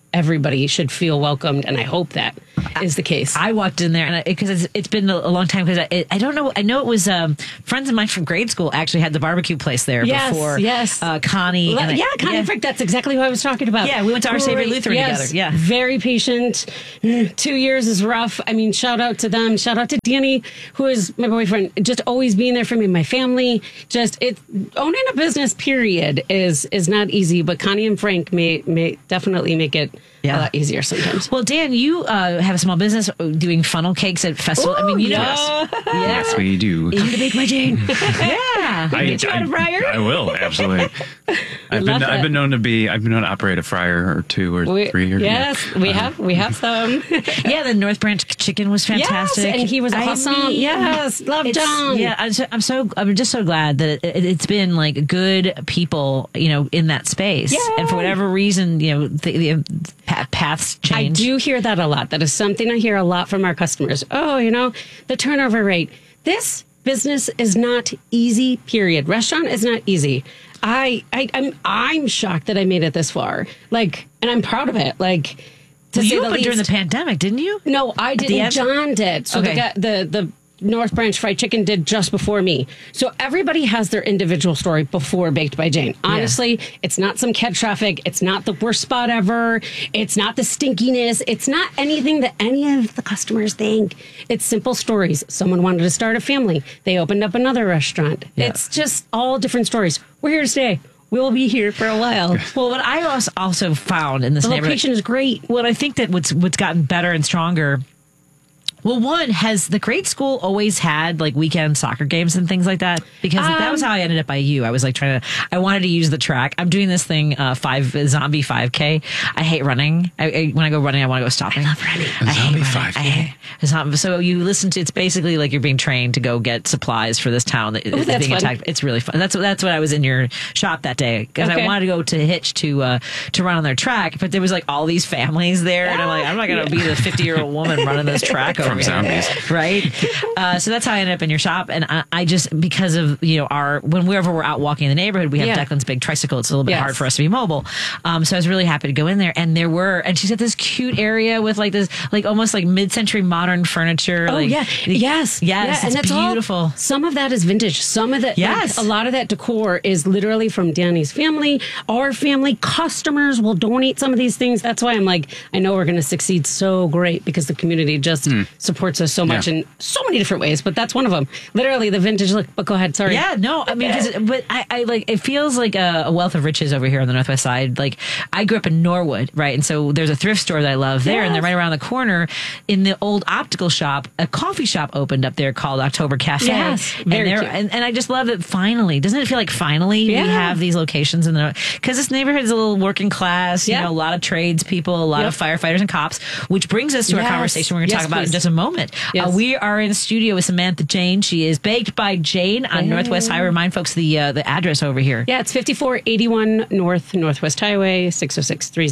everybody should feel welcomed, and I hope that is the case. I walked in there, and because it's, it's been a long time, because I, I don't know, I know it was um, friends of mine from grade school actually had the barbecue place there yes, before. Yes, uh, Connie. Le- and yeah, I, Connie yeah. Frick, that's exactly who I was talking about. Yeah, we went to Our Savior Great. Lutheran yes, together. Yeah, very patient. Two years is rough. I mean, shout out to them. Shout out to Danny, who is my boyfriend, just always being there for me, my family. Just it owning a business, period, is is not easy. But Connie and Frank may may definitely make it yeah. a lot easier sometimes. Well, Dan, you uh, have a small business doing funnel cakes at festival. Ooh, I mean, you yes. know, yes. yes, we do. Come to Bake My Jane. yeah, I, get you out of fryer. I will absolutely. I've been I've been known to be I've been known to operate a fryer or two or we, three years. Yes, ago. we have we have some. yeah, the North Branch chicken was fantastic, yes, and he was awesome. I mean, yes, love John. Yeah, I'm so, I'm so I'm just so glad that it, it's been like good people, you know, in that space, Yay. and for whatever reason, you know, the, the paths change. I do hear that a lot. That is something I hear a lot from our customers. Oh, you know, the turnover rate. This business is not easy, period. Restaurant is not easy. I, I I'm I'm shocked that I made it this far. Like, and I'm proud of it. Like, to well, say you the opened least. during the pandemic, didn't you? No, I didn't. John did. So Okay. the, guy- the the North Branch Fried Chicken did just before me. So everybody has their individual story before Baked by Jane. Honestly, it's not some cat traffic. It's not the worst spot ever. It's not the stinkiness. It's not anything that any of the customers think. It's simple stories. Someone wanted to start a family. They opened up another restaurant. Yeah. It's just all different stories. We're here to stay. We'll be here for a while. Well, what I also also found in this The neighborhood, location is great. Well, I think that what's what's gotten better and stronger. Well, one, has the grade school always had like weekend soccer games and things like that? Because Um, that was how I ended up by you. I was like trying to, I wanted to use the track. I'm doing this thing, uh, five, zombie five K. I hate running. I, I, when I go running, I want to go stopping. I love running. A zombie five K. I hate, it's not, so you listen to, it's basically like you're being trained to go get supplies for this town that is that's being fun. attacked. It's really fun. That's that's what I was in your shop that day because Okay. I wanted to go to Hitch to uh, to run on their track, but there was like all these families there, and I'm like, I'm not going to be the fifty year old woman running this track over From here. zombies. Right. Uh, so that's how I ended up in your shop. And I, I just, because of, you know, our, whenever we're out walking in the neighborhood, we have Yeah. Declan's big tricycle. It's a little bit Yes. hard for us to be mobile. Um, so I was really happy to go in there. And there were, and she's got this cute area with like this, like almost like mid century modern furniture. Oh like, yeah, yes, Yes. yeah, It's and that's beautiful. All, some of that is vintage. Some of that, Yes. like, a lot of that decor is literally from Danny's family. Our family customers will donate some of these things. That's why I'm like, I know we're going to succeed so great because the community just supports us so much Yeah. in so many different ways. But that's one of them. Literally the vintage look. But go ahead, sorry. Yeah, no, I mean, 'cause it- but I, I like, it feels like a, a wealth of riches over here on the Northwest side. Like, I grew up in Norwood, right? And so there's a thrift store that I love there, and they're right around the corner in the old optical shop. A coffee shop opened up there called October Cafe. Yes, and, very they're- cute. and, and I just love that finally, doesn't it feel like finally Yeah. we have these locations in the, because this neighborhood is a little working class, you Yeah. know, a lot of tradespeople, a lot Yep. of firefighters and cops, which brings us to our Yes. conversation we're going to Yes, talk about in please. just a moment. Yes. Uh, we are in studio with Samantha Jane. She is Baked by Jane on Hey. Northwest Highway. Remind folks the uh, the address over here. Yeah, it's fifty-four eighty-one North Northwest Highway, six oh six thirty.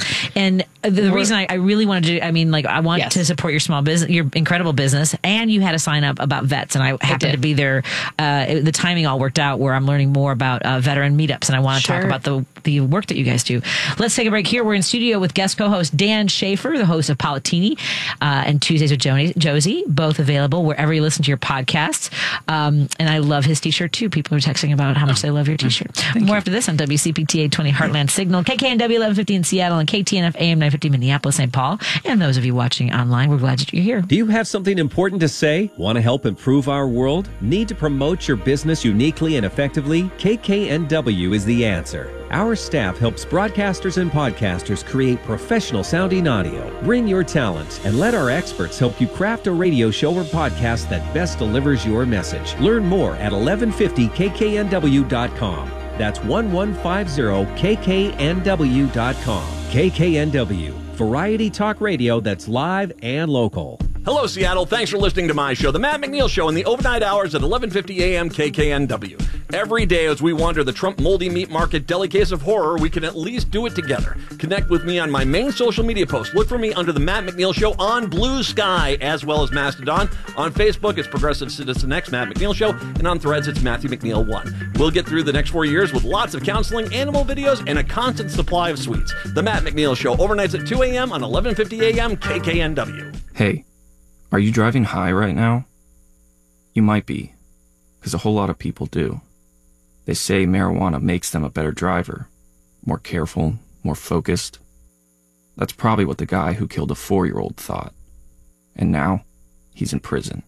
And the, the We're- reason I, I really wanted to, I mean, like, I want Yes. to support your small business, your incredible business, and you had a sign up about vets, and I happened did. to be there. Uh, it- the timing all worked out where I'm learning more about uh, veteran meetups, and I want to talk Sure. about the the work that you guys do. Let's take a break here. We're in studio with guest co-host Dan Schaefer, the host of Politini, uh, and Tuesdays with Joni, Josie, both available wherever you listen to your podcasts. Um, and I love his t-shirt too. People are texting about how much they love your t-shirt. More after this on W C P T eight twenty Heartland Signal, K K N W eleven fifty in Seattle, and K T N F A M nine fifty Minneapolis, Saint Paul. And those of you watching online, we're glad that you're here. Do you have something important to say? Want to help improve our world? Need to promote your business uniquely and effectively? K K N W is the answer. Our staff helps broadcasters and podcasters create professional sounding audio. Bring your talent and let our experts help you craft a radio show or podcast that best delivers your message. Learn more at eleven fifty K K N W dot com. That's eleven fifty K K N W dot com. K K N W, variety talk radio that's live and local. Hello, Seattle. Thanks for listening to my show, The Matt McNeil Show, in the overnight hours at eleven fifty a.m. K K N W. Every day as we wander the Trump Moldy Meat Market deli case of horror, we can at least do it together. Connect with me on my main social media post. Look for me under the Matt McNeil Show on Blue Sky, as well as Mastodon. On Facebook, it's Progressive Citizen X, Matt McNeil Show, and on Threads, it's Matthew McNeil one. We'll get through the next four years with lots of counseling, animal videos, and a constant supply of sweets. The Matt McNeil Show, overnights at two a.m. on eleven fifty a.m. K K N W. Hey, are you driving high right now? You might be, because a whole lot of people do. They say marijuana makes them a better driver, more careful, more focused. That's probably what the guy who killed a four-year-old thought. And now, he's in prison.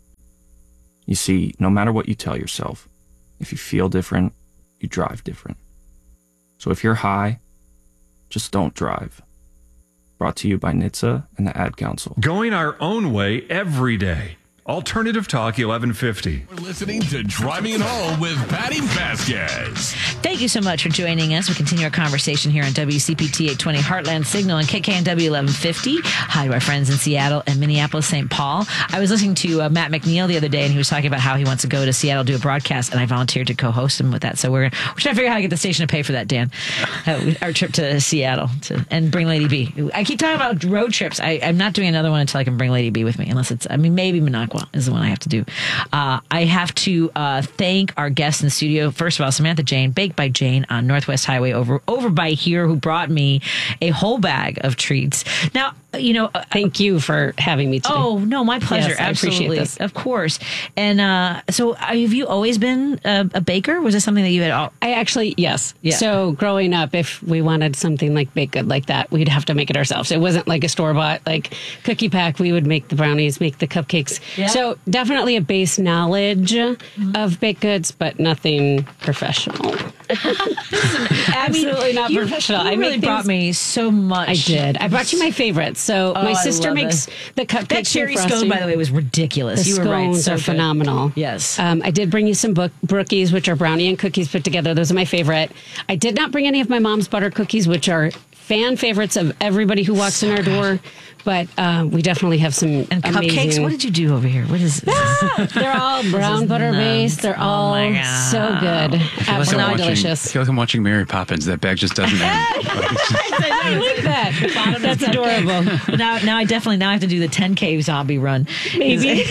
You see, no matter what you tell yourself, if you feel different, you drive different. So if you're high, just don't drive. Brought to you by N H T S A and the Ad Council. Going our own way every day. Alternative Talk eleven fifty. We're listening to Driving It Home with Patty Vasquez. Thank you so much for joining us. We continue our conversation here on W C P T eight twenty Heartland Signal and K K N W eleven fifty. Hi to our friends in Seattle and Minneapolis, Saint Paul. I was listening to uh, Matt McNeil the other day, and he was talking about how he wants to go to Seattle to do a broadcast, and I volunteered to co-host him with that. So we're, we're trying to figure out how to get the station to pay for that, Dan. Uh, our trip to Seattle to, and bring Lady B. I keep talking about road trips. I, I'm not doing another one until I can bring Lady B with me, unless it's, I mean, maybe Minocqua is the one I have to do. Uh, I have to uh, thank our guests in the studio. First of all, Samantha Jane, Baked by Jane on Northwest Highway over over by here, who brought me a whole bag of treats. Now, you know, uh, thank you for having me today. Oh no, my pleasure. Yes, I Absolutely, appreciate this. Of course. And uh, so, have you always been a, a baker? Was this something that you had? All- I actually, yes. Yeah. So growing up, if we wanted something like baked good like that, we'd have to make it ourselves. It wasn't like a store bought like cookie pack. We would make the brownies, make the cupcakes. Yeah. So definitely a base knowledge mm-hmm. of baked goods, but nothing professional. Absolutely I mean, not you, professional. You I really make brought things, me so much. I did. I brought you my favorites. So Oh, my sister I love makes it. the cupcakes. That cherry and scone, by the way, was ridiculous. The You were right. scones So are good. phenomenal. Yes. Um, I did bring you some book- brookies, which are brownie and cookies put together. Those are my favorite. I did not bring any of my mom's butter cookies, which are fan favorites of everybody who walks So in our door. But uh, we definitely have some And cupcakes? amazing- What did you do over here? What is this? Ah, they're all brown butter based. They're all Oh my God. so good. I feel like I'm Absolutely watching, delicious. I feel like I'm watching Mary Poppins. That bag just doesn't end. I like that. That's adorable. now, now I definitely now I have to do the ten K zombie run. Maybe.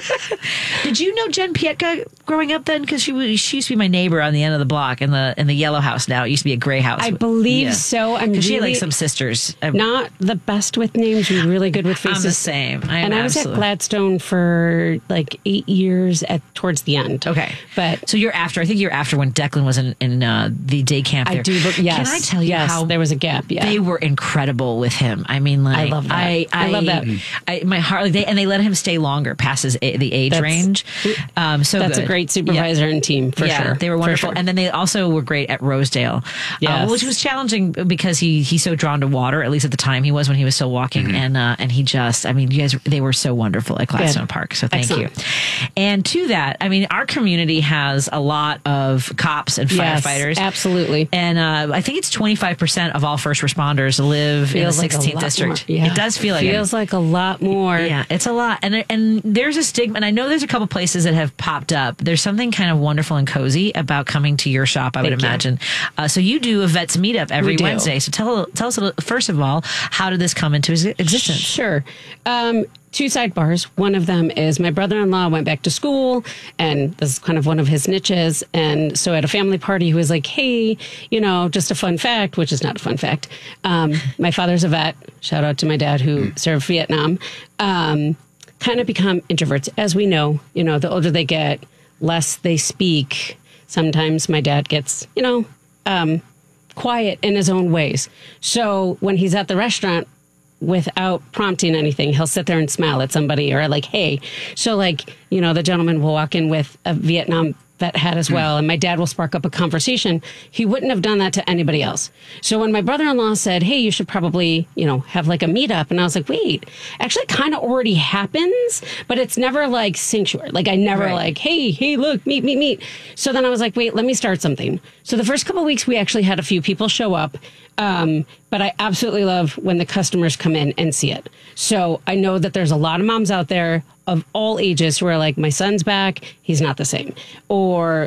Did you know Jen Pietka growing up then? Because she was, she used to be my neighbor on the end of the block in the in the yellow house. Now it used to be a gray house. I believe Yeah. so. I'm Because she had like really some sisters. I'm- not the best with names. You're really good with faces. I'm the same. I am and I was absolutely- at Gladstone for like eight years at towards the end. Okay, but so you're after. I think you're after when Declan was in, in uh, the day camp. I There. do. But yes, Can I tell you yes, how there was a gap? Yeah, they were incredible with him. I mean, like I love that. I, I love that. I, my heart. Like they, and they let him stay longer past his a- the age That's- range. Um, so that's good. a great supervisor Yeah. and team for yeah, sure. They were For wonderful, sure. and then they also were great at Rosedale, Yes. uh, which was challenging because he he's so drawn to water. At least at the time, he was when he was still walking, Mm-hmm. and uh, and he just. I mean, you guys, they were so wonderful at Gladstone Good. Park. So thank Excellent. you. And to that, I mean, our community has a lot of cops and Yes, firefighters. absolutely. And uh, I think it's twenty-five percent of all first responders live Feels in like the a sixteenth lot district. more. Yeah. It does feel like feels it. like a lot more. Yeah, it's a lot. And there, and there's a stigma. And I know there's a couple places that have popped up. There's something kind of wonderful and cozy about coming to your shop, I would Thank you. imagine. Uh, so you do a Vets Meetup every We do. Wednesday. So tell tell us, a little, first of all, how did this come into exi- existence? Sure. Um, two sidebars. One of them is my brother-in-law went back to school, and this is kind of one of his niches. And so at a family party, he was like, hey, you know, just a fun fact, which is not a fun fact. Um, my father's a vet. Shout out to my dad who served Vietnam. Um, kind of become introverts. As we know, you know, the older they get, less they speak. Sometimes my dad gets, you know, um, quiet in his own ways. So when he's at the restaurant, without prompting anything, he'll sit there and smile at somebody or like, hey. So like, you know, the gentleman will walk in with a Vietnam vet hat as well, and my dad will spark up a conversation. He wouldn't have done that to anybody else. So when my brother-in-law said, hey, you should probably, you know, have like a meetup, and I was like, wait, actually kind of already happens, but it's never like sanctuary. Like I never Right. like, hey, hey, look, meet, meet, meet. So then I was like, wait, let me start something. So the first couple of weeks, we actually had a few people show up. Um, but I absolutely love when the customers come in and see it. So I know that there's a lot of moms out there of all ages who are like, my son's back, he's not the same. Or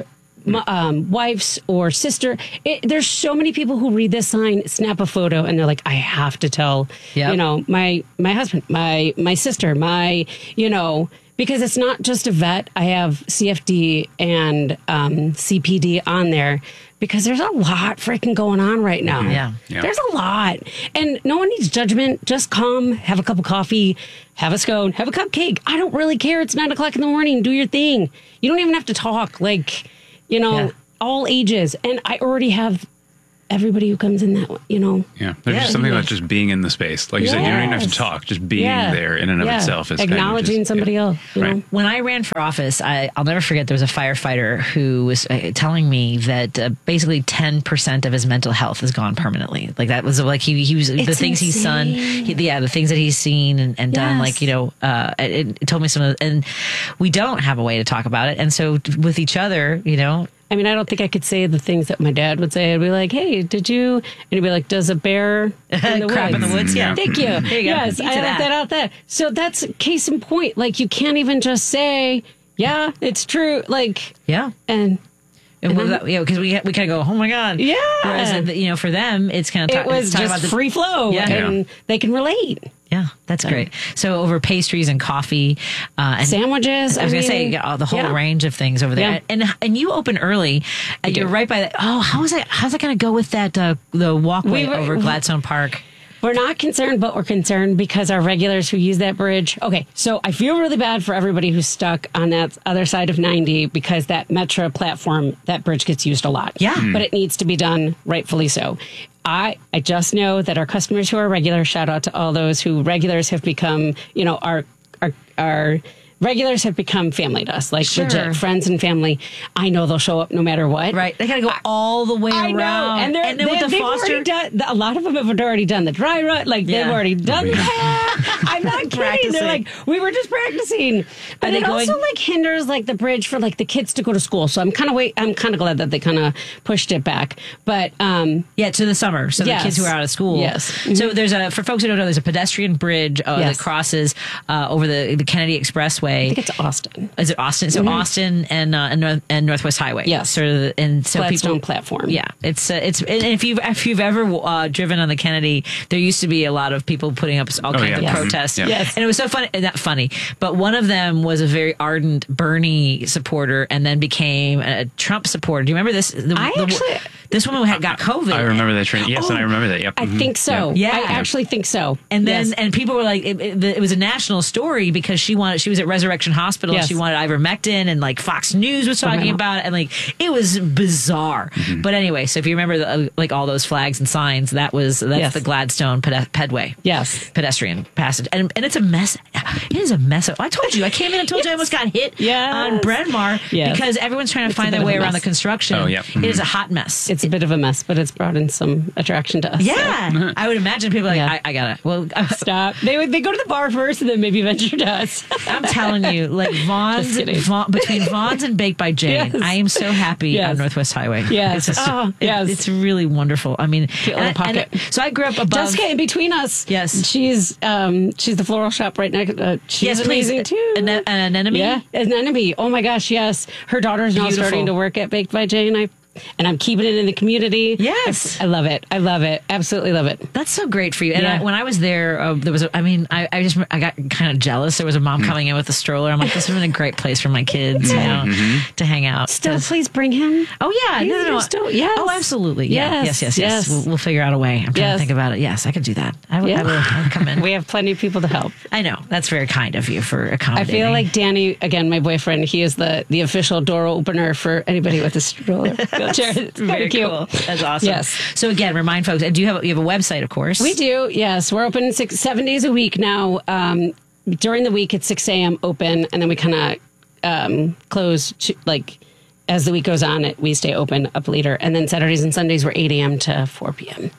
m- um, wife's or sister. It, there's so many people who read this sign, snap a photo, and they're like, I have to tell, Yep. you know, my my husband, my my sister, my, you know, because it's not just a vet. I have C F D and um, C P D on there because there's a lot freaking going on right now. Yeah. Yeah. There's a lot. And no one needs judgment. Just come, have a cup of coffee, have a scone, have a cupcake. I don't really care. It's nine o'clock in the morning. Do your thing. You don't even have to talk. Like, you know, Yeah. all ages. And I already have everybody who comes in that, you know. Yeah, there's Yeah. just something about just being in the space. Like you said, you don't even have to Yes. talk. Just being Yeah. there in and of Yeah. itself is acknowledging kind of just, somebody yeah. else. You Right. know? When I ran for office, I, I'll never forget there was a firefighter who was uh, telling me that uh, basically ten percent of his mental health is gone permanently. Like that was like he, he was the It's things he's done. insane. He, yeah, the things that he's seen and, and done. Yes. Like, you know, uh, it, it told me some of the, and we don't have a way to talk about it. And so with each other, you know, I mean, I don't think I could say the things that my dad would say. I'd be like, hey, did you? And he'd be like, does a bear in the crap woods? in the woods? Yeah. Thank you. There you go. Yes, You I did left that. that out there. So that's case in point. Like, you can't even just say, yeah, it's true. Like, yeah. And, And and with then- that, you know, because we we kind of go, oh my god, Yeah. Whereas uh, you know, for them, it's kind of it was just free flow, Yeah. and they can relate. Yeah, that's great. So over pastries and coffee, uh, and Sandwiches, I was I gonna say mean, yeah, the whole yeah. range of things over there. Yeah. And and you open early, and you're right by that. Oh, how is that? How's that going to go with that uh, the walkway We were- over Gladstone Park? We're not concerned, but we're concerned because our regulars who use that bridge. Okay, so I feel really bad for everybody who's stuck on that other side of ninety because that Metro platform, that bridge gets used a lot. Yeah. Mm. But it needs to be done rightfully so. I I just know that our customers who are regular, shout out to all those who regulars have become, you know, our our our regulars have become family to us, like Sure. legit friends and family. I know they'll show up no matter what. Right, they got to go all the way I around. know, and, they're, and then they, with the they've foster, already done. A lot of them have already done the dry run. Like Yeah. they've already done Yeah. that. I'm not kidding. Practicing. They're like, we were just practicing. But they it going- also like hinders like the bridge for like the kids to go to school. So I'm kind of wait. I'm kind of glad that they kind of pushed it back. But um, yeah, to the summer, so Yes. the kids who are out of school. Yes. So there's a for folks who don't know, there's a pedestrian bridge uh, Yes. that crosses uh, over the the Kennedy Expressway. I think it's Austin. Is it Austin? So Mhm. Austin and uh, and, North, and Northwest Highway. Yes. Sort of, the- and so Gladstone people platform. Yeah, it's uh, it's and if you've if you've ever uh, driven on the Kennedy, there used to be a lot of people putting up all Oh, kinds yeah. of Yes. protests. Yeah. Yes. And it was so funny, not funny, but one of them was a very ardent Bernie supporter, and then became a Trump supporter. Do you remember this? The, I the- actually- this woman had got COVID. I remember that train. Yes, and I Oh, remember that. Yep. I Mhm. think so. Yeah. I actually think so. And then, Yes. and people were like, it, it, it was a national story because she wanted, she was at Resurrection Hospital. Yes. She wanted ivermectin, and like Fox News was talking Okay. about it, and like it was bizarre. Mm-hmm. But anyway, so if you remember the, uh, like all those flags and signs, that was that's Yes. the Gladstone ped- pedway. Yes. Pedestrian passage, and and it's a mess. It is a mess. I told you, I came in and told you I almost got hit Yes. on Bryn Mawr Yes. because everyone's trying to It's a find bit their of way a around the mess. construction. Oh, yeah. It is a hot mess. It's a bit of a mess, but it's brought in some attraction to us. so. yeah, I would imagine people are like, Yeah. I, I gotta. Well, Stop. They would- they go to the bar first and then maybe venture to us. I'm telling you, like Vaughn's, Just kidding. Vaughan, between Vaughn's and Baked by Jane, Yes. I am so happy Yes. on Northwest Highway. Yes. it's, just, Oh, it- yes. it's really wonderful. I mean, Cute and little I- and pocket. I- so I grew up above. Jessica, in between us. Yes. She's um she's the floral shop right next. Uh, she's Yes, please. amazing too. An, an anemone. Yeah, an enemy. Oh my gosh, yes. Her daughter's now Beautiful. starting to work at Baked by Jane. I and I'm keeping it in the community. Yes. I love it. I love it. Absolutely love it. That's so great for you. And Yeah. I, when I was there, uh, there was, a, I mean, I, I just, I got kind of jealous. There was a mom coming in with a stroller. I'm like, this would have been a great place for my kids, you know, to hang out. Still, 'Cause- please bring him. Oh yeah, He's no, no, no. your still- yes. Oh, absolutely. Yeah. Yes, Yes, yes, yes. yes. We'll, we'll figure out a way. I'm trying Yes. to think about it. Yes, I could do that. I would, Yeah. I would, I would come in. We have plenty of people to help. I know that's very kind of you for I accommodating. feel like Danny, again, my boyfriend, he is the, the official door opener for anybody with a stroller. Wheelchair. It's very very cute. cool. That's awesome. Yes. So again, remind folks. And do you have you have a website, of course? We do, yes. We're open six, seven days a week now. Um, during the week, it's six a.m. open, and then we kind of um, close, to, like, as the week goes on, it, we stay open up later. And then Saturdays and Sundays, we're eight a.m. to four p.m.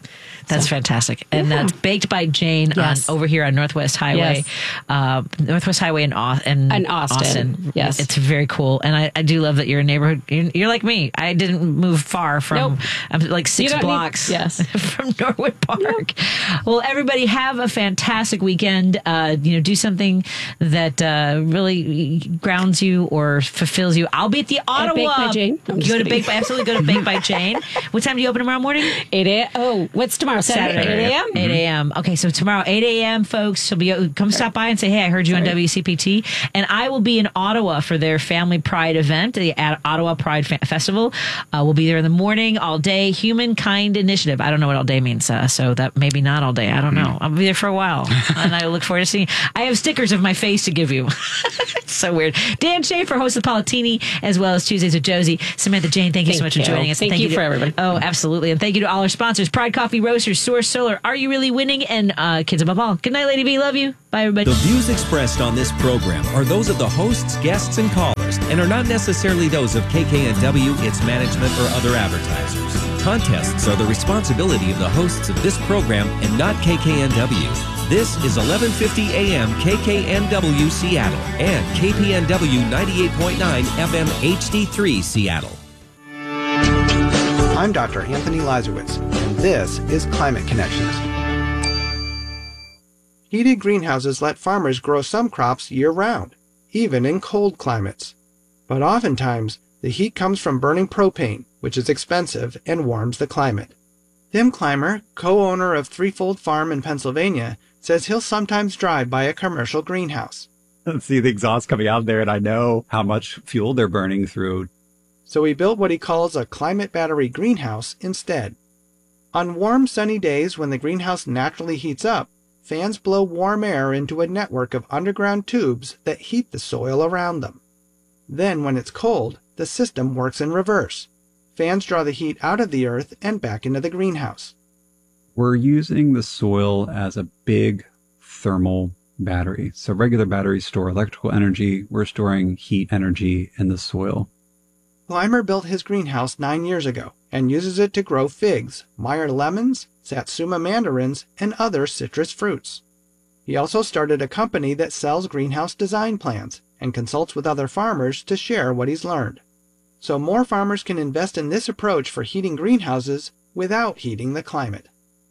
That's So- fantastic. And Yeah. that's Baked by Jane Yes. on, over here on Northwest Highway, Yes. uh, Northwest Highway in, Au- in, In Austin. Yes. It's very cool. And I, I do love that you're a neighborhood. You're, you're like me. I didn't move far from, Nope. I'm like You six don't need- blocks yes. from Norwood Park. Well, everybody have a fantastic weekend. Uh, you know, do something that uh, really grounds you or fulfills you. I'll be at the Ottawa. Baked by Jane. I'm just Go to kidding. Baked by, absolutely go to Baked by Jane. What time do you open tomorrow morning? eight a.m. Oh, what's tomorrow? Saturday, eight a.m.? eight a.m. Okay, so tomorrow, eight a.m., folks. So be, come stop by and say, hey, I heard you on W C P T. And I will be in Ottawa for their Family Pride event, the Ottawa Pride Fe- Festival. Uh, we'll be there in the morning, all day. Humankind Initiative. I don't know what all day means, uh, so that maybe not all day. I don't know. I'll be there for a while. And I look forward to seeing you. I have stickers of my face to give you. It's so weird. Dan Schaefer, host of Palatini, as well as Tuesdays with Josie. Samantha Jane, thank you so Thank much you. for joining us. Thank you to- for everybody. Oh, absolutely. And thank you to all our sponsors, Pride Coffee Roasters, Source Solar, Are You Really Winning? And uh, Kids Above All. Good night, Lady B. Love you. Bye, everybody. The views expressed on this program are those of the hosts, guests, and callers, and are not necessarily those of K K N W, its management, or other advertisers. Contests are the responsibility of the hosts of this program and not K K N W. This is eleven fifty A M K K N W Seattle and K P N W ninety-eight point nine F M H D three Seattle. I'm Doctor Anthony Lazarowitz, and this is Climate Connections. Heated greenhouses let farmers grow some crops year-round, even in cold climates. But oftentimes, the heat comes from burning propane, which is expensive and warms the climate. Tim Clymer, co-owner of Threefold Farm in Pennsylvania, says he'll sometimes drive by a commercial greenhouse. See the exhaust coming out there, and I know how much fuel they're burning through. So he built what he calls a climate battery greenhouse instead. On warm, sunny days when the greenhouse naturally heats up, fans blow warm air into a network of underground tubes that heat the soil around them. Then, when it's cold, the system works in reverse. Fans draw the heat out of the earth and back into the greenhouse. We're using the soil as a big thermal battery. So regular batteries store electrical energy. We're storing heat energy in the soil. Clymer built his greenhouse nine years ago and uses it to grow figs, Meyer lemons, Satsuma mandarins, and other citrus fruits. He also started a company that sells greenhouse design plans and consults with other farmers to share what he's learned. So more farmers can invest in this approach for heating greenhouses without heating the climate.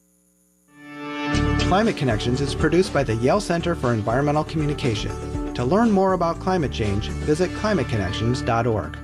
Climate Connections is produced by the Yale Center for Environmental Communication. To learn more about climate change, visit climate connections dot org.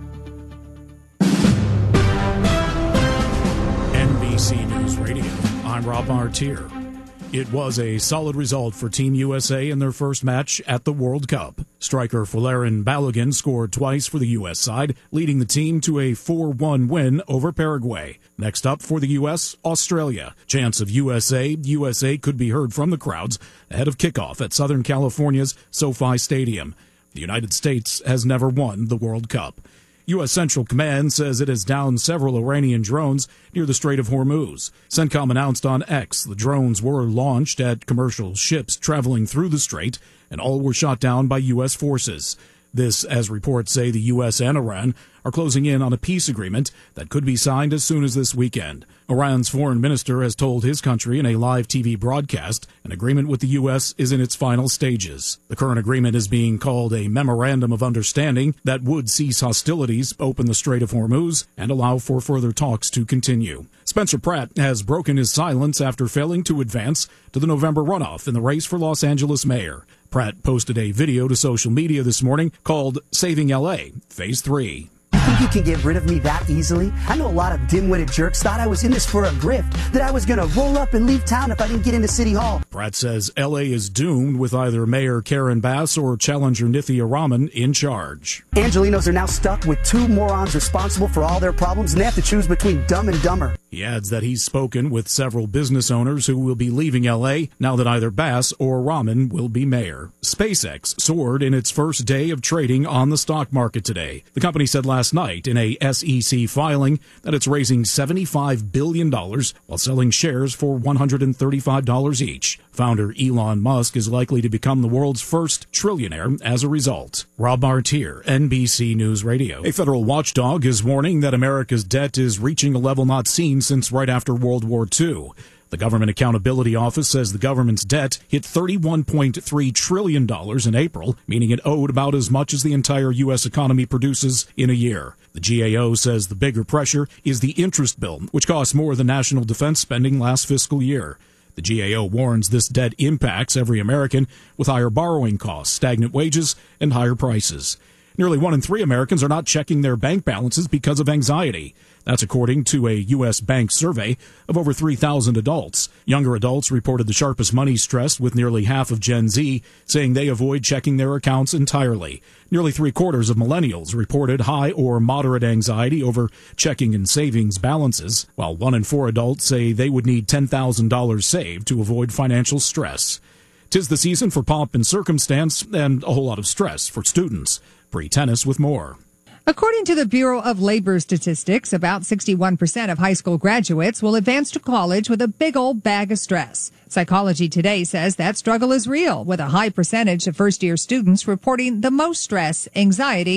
N B C News Radio, I'm Rob Martier. It was a solid result for Team U S A in their first match at the World Cup. Striker Folarin Balogun scored twice for the U S side, leading the team to a four one win over Paraguay. Next up for the U S, Australia. Chance of U S A. U S A could be heard from the crowds ahead of kickoff at Southern California's SoFi Stadium. The United States has never won the World Cup. U S. Central Command says it has downed several Iranian drones near the Strait of Hormuz. CENTCOM announced on X the drones were launched at commercial ships traveling through the strait, and all were shot down by U S forces. This, as reports say, the U S and Iran are closing in on a peace agreement that could be signed as soon as this weekend. Iran's foreign minister has told his country in a live T V broadcast an agreement with the U S is in its final stages. The current agreement is being called a Memorandum of Understanding that would cease hostilities, open the Strait of Hormuz, and allow for further talks to continue. Spencer Pratt has broken his silence after failing to advance to the November runoff in the race for Los Angeles mayor. Pratt posted a video to social media this morning called Saving L A, Phase three. You think you can get rid of me that easily? I know a lot of dim-witted jerks thought I was in this for a grift, that I was going to roll up and leave town if I didn't get into City Hall. Pratt says L A is doomed with either Mayor Karen Bass or challenger Nithya Raman in charge. Angelinos are now stuck with two morons responsible for all their problems, and they have to choose between dumb and dumber. He adds that he's spoken with several business owners who will be leaving L A now that either Bass or Raman will be mayor. SpaceX soared in its first day of trading on the stock market today. The company said last night in a S E C filing that it's raising seventy-five billion dollars while selling shares for one hundred thirty-five dollars each. Founder Elon Musk is likely to become the world's first trillionaire as a result. Rob Martier, N B C News Radio. A federal watchdog is warning that America's debt is reaching a level not seen since right after World War Two. The Government Accountability Office says the government's debt hit thirty-one point three trillion dollars in April, meaning it owed about as much as the entire U S economy produces in a year. The G A O says the bigger pressure is the interest bill, which costs more than national defense spending last fiscal year. The G A O warns this debt impacts every American with higher borrowing costs, stagnant wages, and higher prices. Nearly one in three Americans are not checking their bank balances because of anxiety. That's according to a U S bank survey of over three thousand adults. Younger adults reported the sharpest money stress, with nearly half of Gen Z saying they avoid checking their accounts entirely. Nearly three-quarters of millennials reported high or moderate anxiety over checking and savings balances, while one in four adults say they would need ten thousand dollars saved to avoid financial stress. 'Tis the season for pomp and circumstance and a whole lot of stress for students. Bree Tennis with more. According to the Bureau of Labor Statistics, about sixty-one percent of high school graduates will advance to college with a big old bag of stress. Psychology Today says that struggle is real, with a high percentage of first-year students reporting the most stress, anxiety,